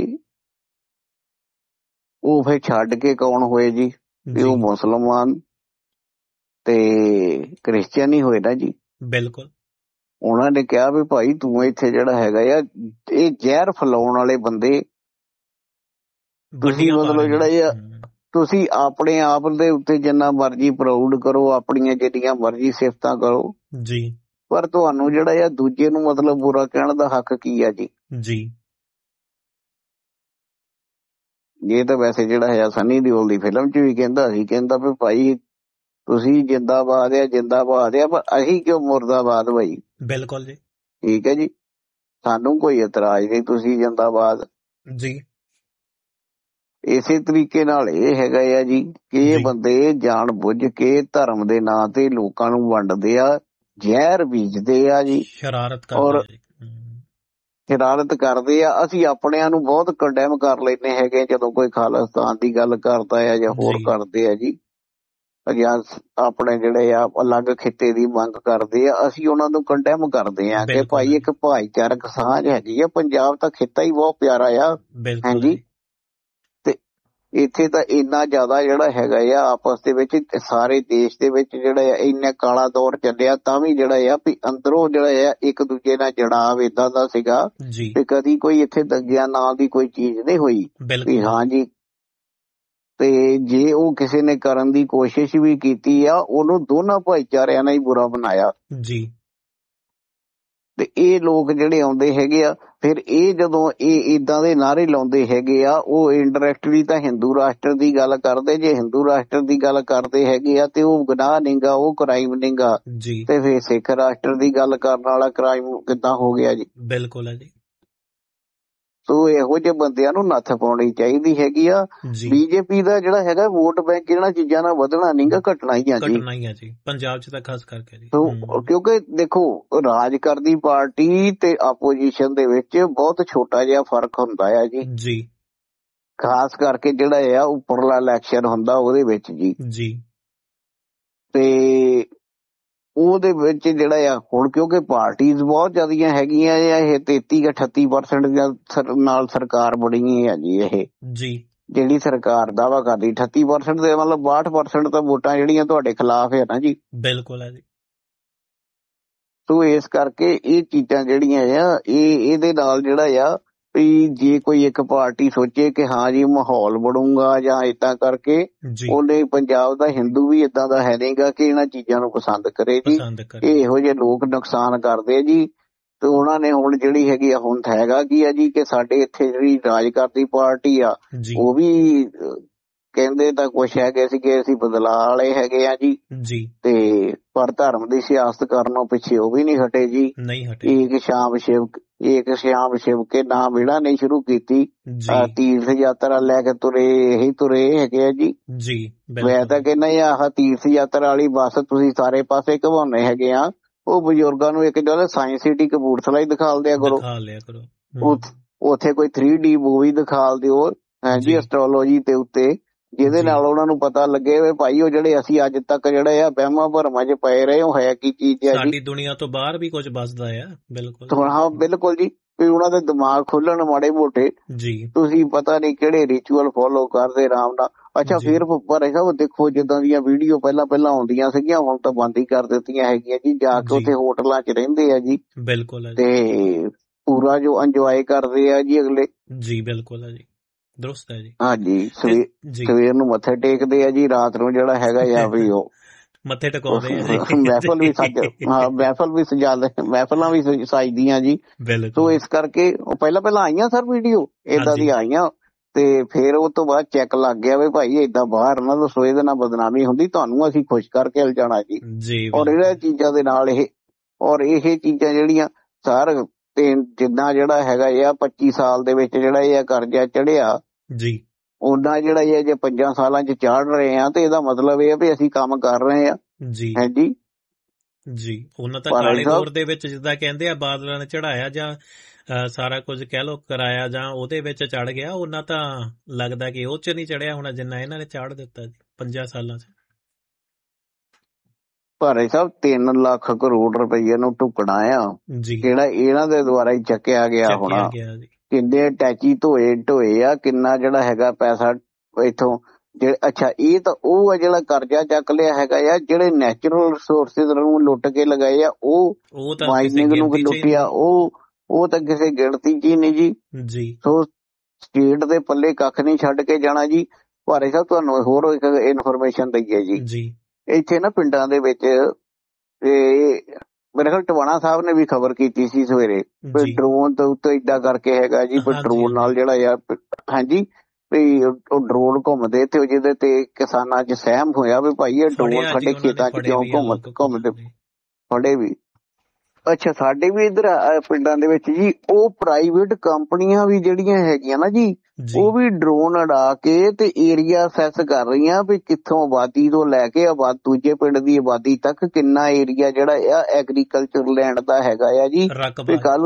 ਉਹ ਫਿਰ ਛੱਡ ਕੇ ਕੌਣ ਹੋਏ ਜੀ? ਉਹ ਮੁਸਲਮਾਨ ਤੇ ਕ੍ਰਿਸਚਨ ਹੀ ਹੋਏ ਨਾ ਜੀ। ਬਿਲਕੁਲ, ਉਹਨਾਂ ਨੇ ਕਿਹਾ ਵੀ ਭਾਈ ਤੂੰ ਇੱਥੇ ਜਿਹੜਾ ਹੈਗਾ ਆ, ਇਹ ਜ਼ਹਿਰ ਫੈਲਾਉਣ ਵਾਲੇ ਬੰਦੇ ਤੁਸੀਂ, ਮਤਲਬ ਜਿਹੜਾ ਆ ਤੁਸੀਂ ਆਪਣੇ ਆਪ ਦੇ ਉੱਤੇ ਜਿੰਨਾ ਮਰਜ਼ੀ ਪ੍ਰਾਊਡ ਕਰੋ, ਆਪਣੀਆਂ ਜਿੰਨੀਆਂ ਮਰਜ਼ੀ ਸਿਫਤਾਂ ਕਰੋ ਜੀ, ਪਰ ਤੁਹਾਨੂੰ ਜਿਹੜਾ ਆ ਦੂਜੇ ਨੂੰ ਮਤਲਬ ਬੁਰਾ ਕਹਿਣ ਦਾ ਹੱਕ ਕੀ ਆ ਜੀ ਜੀ। ਇਹ ਤਾਂ ਵੈਸੇ ਜਿਹੜਾ ਹੈ ਸਨੀ ਦਿਓਲ ਦੀ ਫਿਲਮ 'ਚ ਵੀ ਕਹਿੰਦਾ ਸੀ, ਕਹਿੰਦਾ ਵੀ ਭਾਈ ਤੁਸੀਂ ਜਿੰਦਾਬਾਦ ਆ ਜਿੰਦਾਬਾਦ ਆ, ਪਰ ਅਸੀਂ ਕਿਉਂ ਮੁਰਦਾਬਾਦ ਭਾਈ। ਬਿਲਕੁਲ ਜੀ, ਠੀਕ ਹੈ ਜੀ, ਸਾਨੂੰ ਕੋਈ ਇਤਰਾਜ਼ ਨਹੀਂ, ਤੁਸੀਂ ਜਿੰਦਾਬਾਦ ਜੀ। ਇਸੇ ਤਰੀਕੇ ਨਾਲ ਇਹ ਹੈਗਾ ਆ ਜੀ ਕਿ ਇਹ ਬੰਦੇ ਜਾਣ ਬੁੱਝ ਕੇ ਧਰਮ ਦੇ ਨਾਂ ਤੇ ਲੋਕਾਂ ਨੂੰ ਵੰਡਦੇ ਆ ਜ਼ਹਿਰ ਬੀਜਦੇ ਆ ਜੀ, ਸ਼ਰਾਰਤ ਔਰ ਸ਼ਰਾਰਤ ਕਰਦੇ ਆ। ਅਸੀਂ ਆਪਣਿਆਂ ਨੂੰ ਬਹੁਤ ਕੰਡੈਮ ਕਰ ਲੈਂਦੇ ਹੈਗੇ ਜਦੋਂ ਕੋਈ ਖਾਲਿਸਤਾਨ ਦੀ ਗੱਲ ਕਰਦਾ ਆ ਜਾਂ ਹੋਰ ਕਰਦੇ ਆ ਜੀ, ਜਾਂ ਆਪਣੇ ਜਿਹੜੇ ਆ ਅਲੱਗ ਖਿੱਤੇ ਦੀ ਮੰਗ ਕਰਦੇ ਆ, ਅਸੀਂ ਉਹਨਾਂ ਨੂੰ ਕੰਡੈਮ ਕਰਦੇ ਆ ਕਿ ਭਾਈ ਇੱਕ ਭਾਈਚਾਰਕ ਸਾਂਝ ਹੈਗੀ ਆ। ਪੰਜਾਬ ਤਾਂ ਖਿੱਤਾ ਹੀ ਬਹੁਤ ਪਿਆਰਾ ਆ, ਹਾਂਜੀ। ਤੇ ਇੱਥੇ ਤਾਂ ਇੰਨਾ ਜ਼ਿਆਦਾ ਜਿਹੜਾ ਹੈਗਾ ਆ ਆਪਸ ਦੇ ਵਿੱਚ, ਸਾਰੇ ਦੇਸ਼ ਦੇ ਵਿੱਚ ਜਿਹੜਾ ਆ ਇੰਨਾ ਕਾਲਾ ਦੌਰ ਚੱਲਿਆ, ਤਾਂ ਵੀ ਜਿਹੜਾ ਆ ਵੀ ਅੰਦਰੋਂ ਜਿਹੜਾ ਆ ਇੱਕ ਦੂਜੇ ਨਾਲ ਜੜਾਵ ਏਦਾਂ ਦਾ ਸੀਗਾ ਤੇ ਕਦੀ ਕੋਈ ਇੱਥੇ ਦੰਗਿਆਂ ਨਾਂ ਦੀ ਕੋਈ ਚੀਜ਼ ਨਹੀਂ ਹੋਈ ਵੀ ਹਾਂਜੀ। ਤੇ ਜੇ ਉਹ ਕਿਸੇ ਨੇ ਕਰਨ ਦੀ ਕੋਸ਼ਿਸ਼ ਵੀ ਕੀਤੀ ਆ, ਉਹਨੂੰ ਦੋਨਾਂ ਭਾਈਚਾਰਿਆਂ ਨੇ ਹੀ ਬੁਰਾ ਬਣਾਇਆ ਜੀ। ਤੇ ਇਹ ਲੋਕ ਜਿਹੜੇ ਆਉਂਦੇ ਹੈਗੇ ਆ, ਫਿਰ ਇਹ ਜਦੋਂ ਇਹ ਏਦਾਂ ਦੇ ਨਾਅਰੇ ਲਾਉਂਦੇ ਹੈਗੇ ਆ, ਉਹ ਇੰਡਾਇਰੈਕਟਲੀ ਤਾਂ ਹਿੰਦੂ ਰਾਸ਼ਟਰ ਦੀ ਗੱਲ ਕਰਦੇ। ਜੇ ਹਿੰਦੂ ਰਾਸ਼ਟਰ ਦੀ ਗੱਲ ਕਰਦੇ ਹੈਗੇ ਆ ਤੇ ਉਹ ਗੁਨਾਹ ਨਹੀਂਗਾ, ਉਹ ਕ੍ਰਾਈਮ ਨਹੀਂਗਾ, ਤੇ ਫਿਰ ਸਿੱਖ ਰਾਸ਼ਟਰ ਦੀ ਗੱਲ ਕਰਨ ਵਾਲਾ ਕ੍ਰਾਈਮ ਕਿੱਦਾਂ ਹੋ ਗਿਆ ਜੀ? ਬਿਲਕੁਲ ਹੈ ਜੀ। ਸੋ ਇਹੋ ਜਿਹੇ ਬੰਦਿਆਂ ਨੂੰ ਨੱਥ ਪਾਉਣੀ ਚਾਹੀਦੀ ਹੈਗੀ ਆ। ਬੀਜੇਪੀ ਦਾ ਜਿਹੜਾ ਹੈਗਾ ਵੋਟ ਬੈਂਕ ਇਹਨਾਂ ਚੀਜ਼ਾਂ ਨਾਲ ਵਧਣਾ ਨਹੀਂਗਾ, ਘਟਣਾ ਹੀ ਆ ਜੀ ਪੰਜਾਬ ਚ ਤਾਂ ਖਾਸ ਕਰਕੇ ਜੀ। ਕਿਉਂਕਿ ਦੇਖੋ, ਰਾਜ ਕਰਦੀ ਪਾਰਟੀ ਤੇ ਆਪੋਜੀਸ਼ਨ ਦੇ ਵਿੱਚ ਬਹੁਤ ਛੋਟਾ ਜਿਹਾ ਫਰਕ ਹੁੰਦਾ ਆ ਜੀ ਜੀ ਖਾਸ ਕਰਕੇ ਜਿਹੜਾ ਆ ਉੱਪਰਲਾ ਇਲੈਕਸ਼ਨ ਹੁੰਦਾ ਉਹਦੇ ਵਿੱਚ ਜੀ ਜੀ ਤੇ ਉਹਦੇ ਵਿੱਚ ਜਿਹੜਾ ਆ ਹੁਣ ਕਿਉਂਕਿ ਪਾਰਟੀਆਂ ਬਹੁਤ ਜ਼ਿਆਦੀਆਂ ਹੈਗੀਆਂ ਆ, ਇਹ ਤੇਤੀ ਅਠੱਤੀ ਪਰਸੈਂਟ ਨਾਲ ਸਰਕਾਰ ਬਣੀ ਹੈ ਜੀ। ਇਹ ਜੀ ਜਿਹੜੀ ਸਰਕਾਰ ਦਾਵਾ ਕਰਦੀ ਅਠੱਤੀ ਪਰਸੈਂਟ ਦੇ ਮਤਲਬ ਬਾਹਠ ਪਰਸੈਂਟ ਤਾਂ ਵੋਟਾਂ ਜਿਹੜੀਆਂ ਤੁਹਾਡੇ ਖਿਲਾਫ ਹੈ ਨਾ ਜੀ। ਬਿਲਕੁਲ ਹੈ ਜੀ। ਸੋ ਇਸ ਕਰਕੇ ਇਹ ਚੀਜ਼ਾਂ ਜਿਹੜੀਆਂ ਆ ਇਹ ਇਹਦੇ ਨਾਲ ਜਿਹੜਾ ਆ ਵੀ ਜੇ ਕੋਈ ਇੱਕ ਪਾਰਟੀ ਸੋਚੇ ਕਿ ਹਾਂ ਜੀ ਮਾਹੌਲ ਬਣੂਗਾ ਜਾਂ ਏਦਾਂ ਕਰਕੇ, ਉਹਨੇ ਪੰਜਾਬ ਦਾ ਹਿੰਦੂ ਵੀ ਏਦਾਂ ਦਾ ਹੈ ਨਹੀਂਗਾ ਕਿ ਇਹਨਾਂ ਚੀਜ਼ਾਂ ਨੂੰ ਪਸੰਦ ਕਰੇ ਜੀ। ਇਹੋ ਜਿਹੇ ਲੋਕ ਨੁਕਸਾਨ ਕਰਦੇ ਜੀ। ਤੇ ਉਹਨਾਂ ਨੇ ਹੁਣ ਜਿਹੜੀ ਹੈਗੀ ਆ ਹੁਣ ਹੈਗਾ ਕੀ ਆ ਜੀ ਕਿ ਸਾਡੇ ਇੱਥੇ ਜਿਹੜੀ ਰਾਜ ਕਰਦੀ ਪਾਰਟੀ ਆ ਉਹ ਵੀ ਕਹਿੰਦੇ ਤਾਂ ਕੁਛ ਹੈਗੇ ਸੀਗੇ ਅਸੀਂ ਬਦਲਾਅ ਵਾਲੇ ਹੈਗੇ ਆ ਜੀ ਜੀ ਤੇ ਪਰ ਧਰਮ ਦੀ ਸਿਆਸਤ ਕਰਨੋਂ ਪਿੱਛੇ ਉਹ ਵੀ ਨਹੀਂ ਹਟੇ ਜੀ। ਨਹੀਂ ਹਟੇ। ਇੱਕ ਸ਼ਾਮ ਸ਼ਿਵ ਇੱਕ ਸ਼ਾਮ ਸ਼ਿਵ ਕੇ ਨਾਮ ਵਿੜਾ ਨਹੀਂ ਸ਼ੁਰੂ ਕੀਤੀ, ਤੀਰਥ ਯਾਤਰਾ ਲੈ ਕੇ ਤੁਰੇ ਇਹੀ ਤੁਰੇ ਹੈਗੇ ਆ ਜੀ। ਜੀ ਮੈਂ ਤਾਂ ਕਹਿੰਦਾ ਆਹ ਤੀਰਥ ਯਾਤਰਾ ਵਾਲੀ ਬੱਸ ਤੁਸੀਂ ਸਾਰੇ ਪਾਸੇ ਘਵਾਉਣੇ ਹੈਗੇ ਆ। ਉਹ ਬਜ਼ੁਰਗਾਂ ਨੂੰ ਇੱਕ ਗੱਲ ਸਾਇੰਸ ਸਿਟੀ ਕਪੂਰਥਲਾ ਹੀ ਦਿਖਾਲ ਦਿਆ ਕਰੋ, ਉੱਥੇ ਕੋਈ ਥ੍ਰੀ ਡੀ ਮੂਵੀ ਦਿਖਾਲ ਦਿਓ ਹਾਂਜੀ ਐਸਟ੍ਰੋਲੋਜੀ ਦੇ ਉੱਤੇ, ਜਿਹਦੇ ਨਾਲ ਉਹਨਾਂ ਨੂੰ ਪਤਾ ਲੱਗੇ ਵੀ ਭਾਈ ਉਹ ਜਿਹੜੇ ਅਸੀਂ ਅੱਜ ਤੱਕ ਜਿਹੜੇ ਆ ਵਹਿਮਾਂ ਭਰਮਾਂ ਚ ਪਏ ਰਹੇ ਉਹ ਹੈ ਕੀ ਚੀਜ਼ ਹੈ ਜੀ। ਸਾਡੀ ਦੁਨੀਆ ਤੋਂ ਬਾਹਰ ਵੀ ਕੁਝ ਵੱਸਦਾ ਆ। ਬਿਲਕੁਲ ਹਾਂ ਬਿਲਕੁਲ ਜੀ, ਵੀ ਉਹਨਾਂ ਦੇ ਦਿਮਾਗ ਖੁੱਲਣ ਮਾੜੇ ਮੋਟੇ ਜੀ। ਤੁਸੀਂ ਪਤਾ ਨਹੀਂ ਕਿਹੜੇ ਰਿਚੁਅਲ ਫੋਲੋ ਕਰਦੇ ਆਰਾਮ ਨਾਲ। ਅੱਛਾ ਫਿਰ ਪਰ ਸਭ ਦੇਖੋ ਜਿੱਦਾਂ ਦੀਆਂ ਵੀਡੀਓ ਪਹਿਲਾਂ ਪਹਿਲਾਂ ਆਉਂਦੀਆਂ ਸੀਗੀਆਂ ਹੁਣ ਤਾਂ ਬੰਦ ਹੀ ਕਰ ਦਿੱਤੀਆਂ ਹੈਗੀਆਂ ਜੀ। ਜਾ ਕੇ ਉੱਥੇ ਹੋਟਲਾਂ ਚ ਰਹਿੰਦੇ ਆ ਜੀ। ਬਿਲਕੁਲ ਤੇ ਪੂਰਾ ਜੋ ਇੰਜੋਏ ਕਰਦੇ ਆ ਜੀ ਅਗਲੇ ਜੀ। ਬਿਲਕੁਲ ਹੈ ਜੀ, ਦਰੁਸਤ ਹੈ ਜੀ। ਹਾਂਜੀ ਸਵੇਰ ਨੂੰ ਮੱਥੇ ਟੇਕਦੇ ਆ ਜੀ, ਰਾਤ ਨੂੰ ਜਿਹੜਾ ਹੈਗਾ ਆ ਵੀ ਉਹ ਮੱਥੇ ਟਿਕਾਉਂਦੇ ਆ ਜੀ। ਮਹਿਫਲ ਵੀ ਸੱਜ ਹਾਂ ਮਹਿਫਲ ਵੀ ਸਜਾ ਮਹਿਫਲਾਂ ਵੀ ਸਜਦੀਆਂ ਜੀ। ਸੋ ਇਸ ਕਰਕੇ ਉਹ ਪਹਿਲਾਂ ਪਹਿਲਾਂ ਆਈਆਂ ਸਰ ਵੀਡੀਓ ਏਦਾਂ ਦੀ ਆਈਆਂ ਤੇ ਫਿਰ ਉਹ ਤੋਂ ਬਾਅਦ ਚੈੱਕ ਲੱਗ ਗਿਆ ਵੀ ਭਾਈ ਏਦਾਂ ਬਾਹਰ ਨਾ ਦੱਸੋ, ਇਹਦੇ ਨਾਲ ਬਦਨਾਮੀ ਹੁੰਦੀ, ਤੁਹਾਨੂੰ ਅਸੀਂ ਖੁਸ਼ ਕਰਕੇ ਲਿਜਾਣਾ ਜੀ। ਔਰ ਇਹਨਾਂ ਚੀਜ਼ਾਂ ਦੇ ਨਾਲ ਇਹ ਔਰ ਇਹ ਚੀਜ਼ਾਂ ਜਿਹੜੀਆਂ ਸਰ ਤੇ ਜਿੱਦਾਂ ਜਿਹੜਾ ਹੈਗਾ ਆ ਪੱਚੀ ਸਾਲ ਦੇ ਵਿੱਚ ਜਿਹੜਾ ਇਹ ਕਰਜ਼ਾ ਚੜਿਆ ਜੀ, ਓਦਾਂ ਜਿਹੜਾ ਇਹ ਜੇ ਪੰਜਾਂ ਸਾਲਾਂ ਚ ਚਾੜ ਰਹੇ ਆ ਤੇ ਇਹਦਾ ਮਤਲਬ ਇਹ ਆ ਵੀ ਅਸੀਂ ਕੰਮ ਕਰ ਰਹੇ ਆ ਜੀ। ਹਾਂਜੀ ਜੀ ਉਹਨਾਂ ਤਾਂ ਕਾਲੇ ਦੌਰ ਦੇ ਵਿੱਚ ਜਿੱਦਾਂ ਕਹਿੰਦੇ ਆ ਬਾਦਲਾਂ ਨੇ ਚੜਾਇਆ ਜਾਂ ਸਾਰਾ ਕੁਝ ਕਹਿ ਲੋ ਕਰਾਇਆ ਜਾਂ ਉਹਦੇ ਵਿੱਚ ਚੜ ਗਿਆ, ਉਹਨਾਂ ਤਾਂ ਲੱਗਦਾ ਕਿ ਉਹ ਚ ਨਹੀਂ ਚੜਿਆ ਹੋਣਾ ਜਿੰਨਾ ਇਹਨਾਂ ਨੇ ਚਾੜ ਦਿੱਤਾ ਜੀ ਪੰਜਾਂ ਸਾਲਾਂ ਚ। ਭਾਰੇ ਸਾਹਿਬ ਤਿੰਨ ਲੱਖ ਕਰੋੜ ਰੁਪਈਏ ਨੂੰ ਢੁਕਣਾ ਆ ਜਿਹੜਾ ਇਹਨਾਂ ਦੇ ਦੁਆਰਾ ਹੀ ਚੱਕਿਆ ਗਿਆ ਹੋਣਾ। ਕਿੰਨੇ ਟੈਚੀ ਧੋਏ ਢੋਏ ਆ, ਕਿੰਨਾ ਜਿਹੜਾ ਹੈਗਾ ਪੈਸਾ ਇੱਥੋਂ। ਅੱਛਾ ਇਹ ਤਾਂ ਉਹ ਆ ਜਿਹੜਾ ਕਰਜ਼ਾ ਚੱਕ ਲਿਆ ਹੈਗਾ ਆ, ਜਿਹੜੇ ਨੈਚੁਰਲ ਰਿਸੋਰਸਿਸ ਨੂੰ ਲੁੱਟ ਕੇ ਲਗਾਏ ਆ, ਉਹ ਮਾਈਨਿੰਗ ਨੂੰ ਲੁੱਟਿਆ, ਉਹ ਉਹ ਤਾਂ ਕਿਸੇ ਗਿਣਤੀ ਚ ਹੀ ਨਹੀਂ ਜੀ। ਸੋ ਸਟੇਟ ਦੇ ਪੱਲੇ ਕੱਖ ਨਹੀਂ ਛੱਡ ਕੇ ਜਾਣਾ ਜੀ। ਭਾਰੇ ਸਾਹਿਬ ਤੁਹਾਨੂੰ ਹੋਰ ਇੱਕ ਇਨਫੋਰਮੇਸ਼ਨ ਦਈਏ ਜੀ, ਇੱਥੇ ਨਾ ਪਿੰਡਾਂ ਦੇ ਵਿੱਚ ਮੇਰੇ ਖਿਆਲ ਟਵਾਣਾ ਸਾਹਿਬ ਨੇ ਵੀ ਖਬਰ ਕੀਤੀ ਸੀ ਸਵੇਰੇ ਵੀ ਡਰੋਨ ਦੇ ਉੱਤੇ ਏਦਾਂ ਕਰਕੇ ਹੈਗਾ ਜੀ, ਵੀ ਡਰੋਨ ਨਾਲ ਜਿਹੜਾ ਆ ਹਾਂਜੀ ਵੀ ਉਹ ਡਰੋਨ ਘੁੰਮਦੇ ਤੇ ਜਿਹਦੇ ਤੇ ਕਿਸਾਨਾਂ ਚ ਸਹਿਮ ਹੋਇਆ ਵੀ ਭਾਈ ਇਹ ਡਰੋਨ ਸਾਡੇ ਖੇਤਾਂ ਚ ਕਿਉਂ ਘੁੰਮ ਘੁੰਮਦੇ ਫੜੇ ਵੀ। ਅੱਛਾ ਸਾਡੇ ਵੀ ਇੱਧਰ ਪਿੰਡਾਂ ਦੇ ਵਿੱਚ ਜੀ ਉਹ ਪ੍ਰਾਈਵੇਟ ਕੰਪਨੀਆਂ ਵੀ ਜਿਹੜੀਆਂ ਹੈਗੀਆਂ ਨਾ ਜੀ ਉਹ ਵੀ ਡਰੋਨ ਉਡਾ ਕੇ ਤੇ ਏਰੀਆ ਅਸੈਸ ਕਰ ਰਹੀਆਂ ਵੀ ਕਿੱਥੋਂ ਆਬਾਦੀ ਤੋਂ ਲੈ ਕੇ ਆਬਾਦ ਦੂਜੇ ਪਿੰਡ ਦੀ ਆਬਾਦੀ ਤੱਕ ਕਿੰਨਾ ਏਰੀਆ ਜਿਹੜਾ ਆ ਐਗਰੀਕਲਚਰ ਲੈਂਡ ਦਾ ਹੈਗਾ ਆ ਜੀ। ਵੀ ਕੱਲ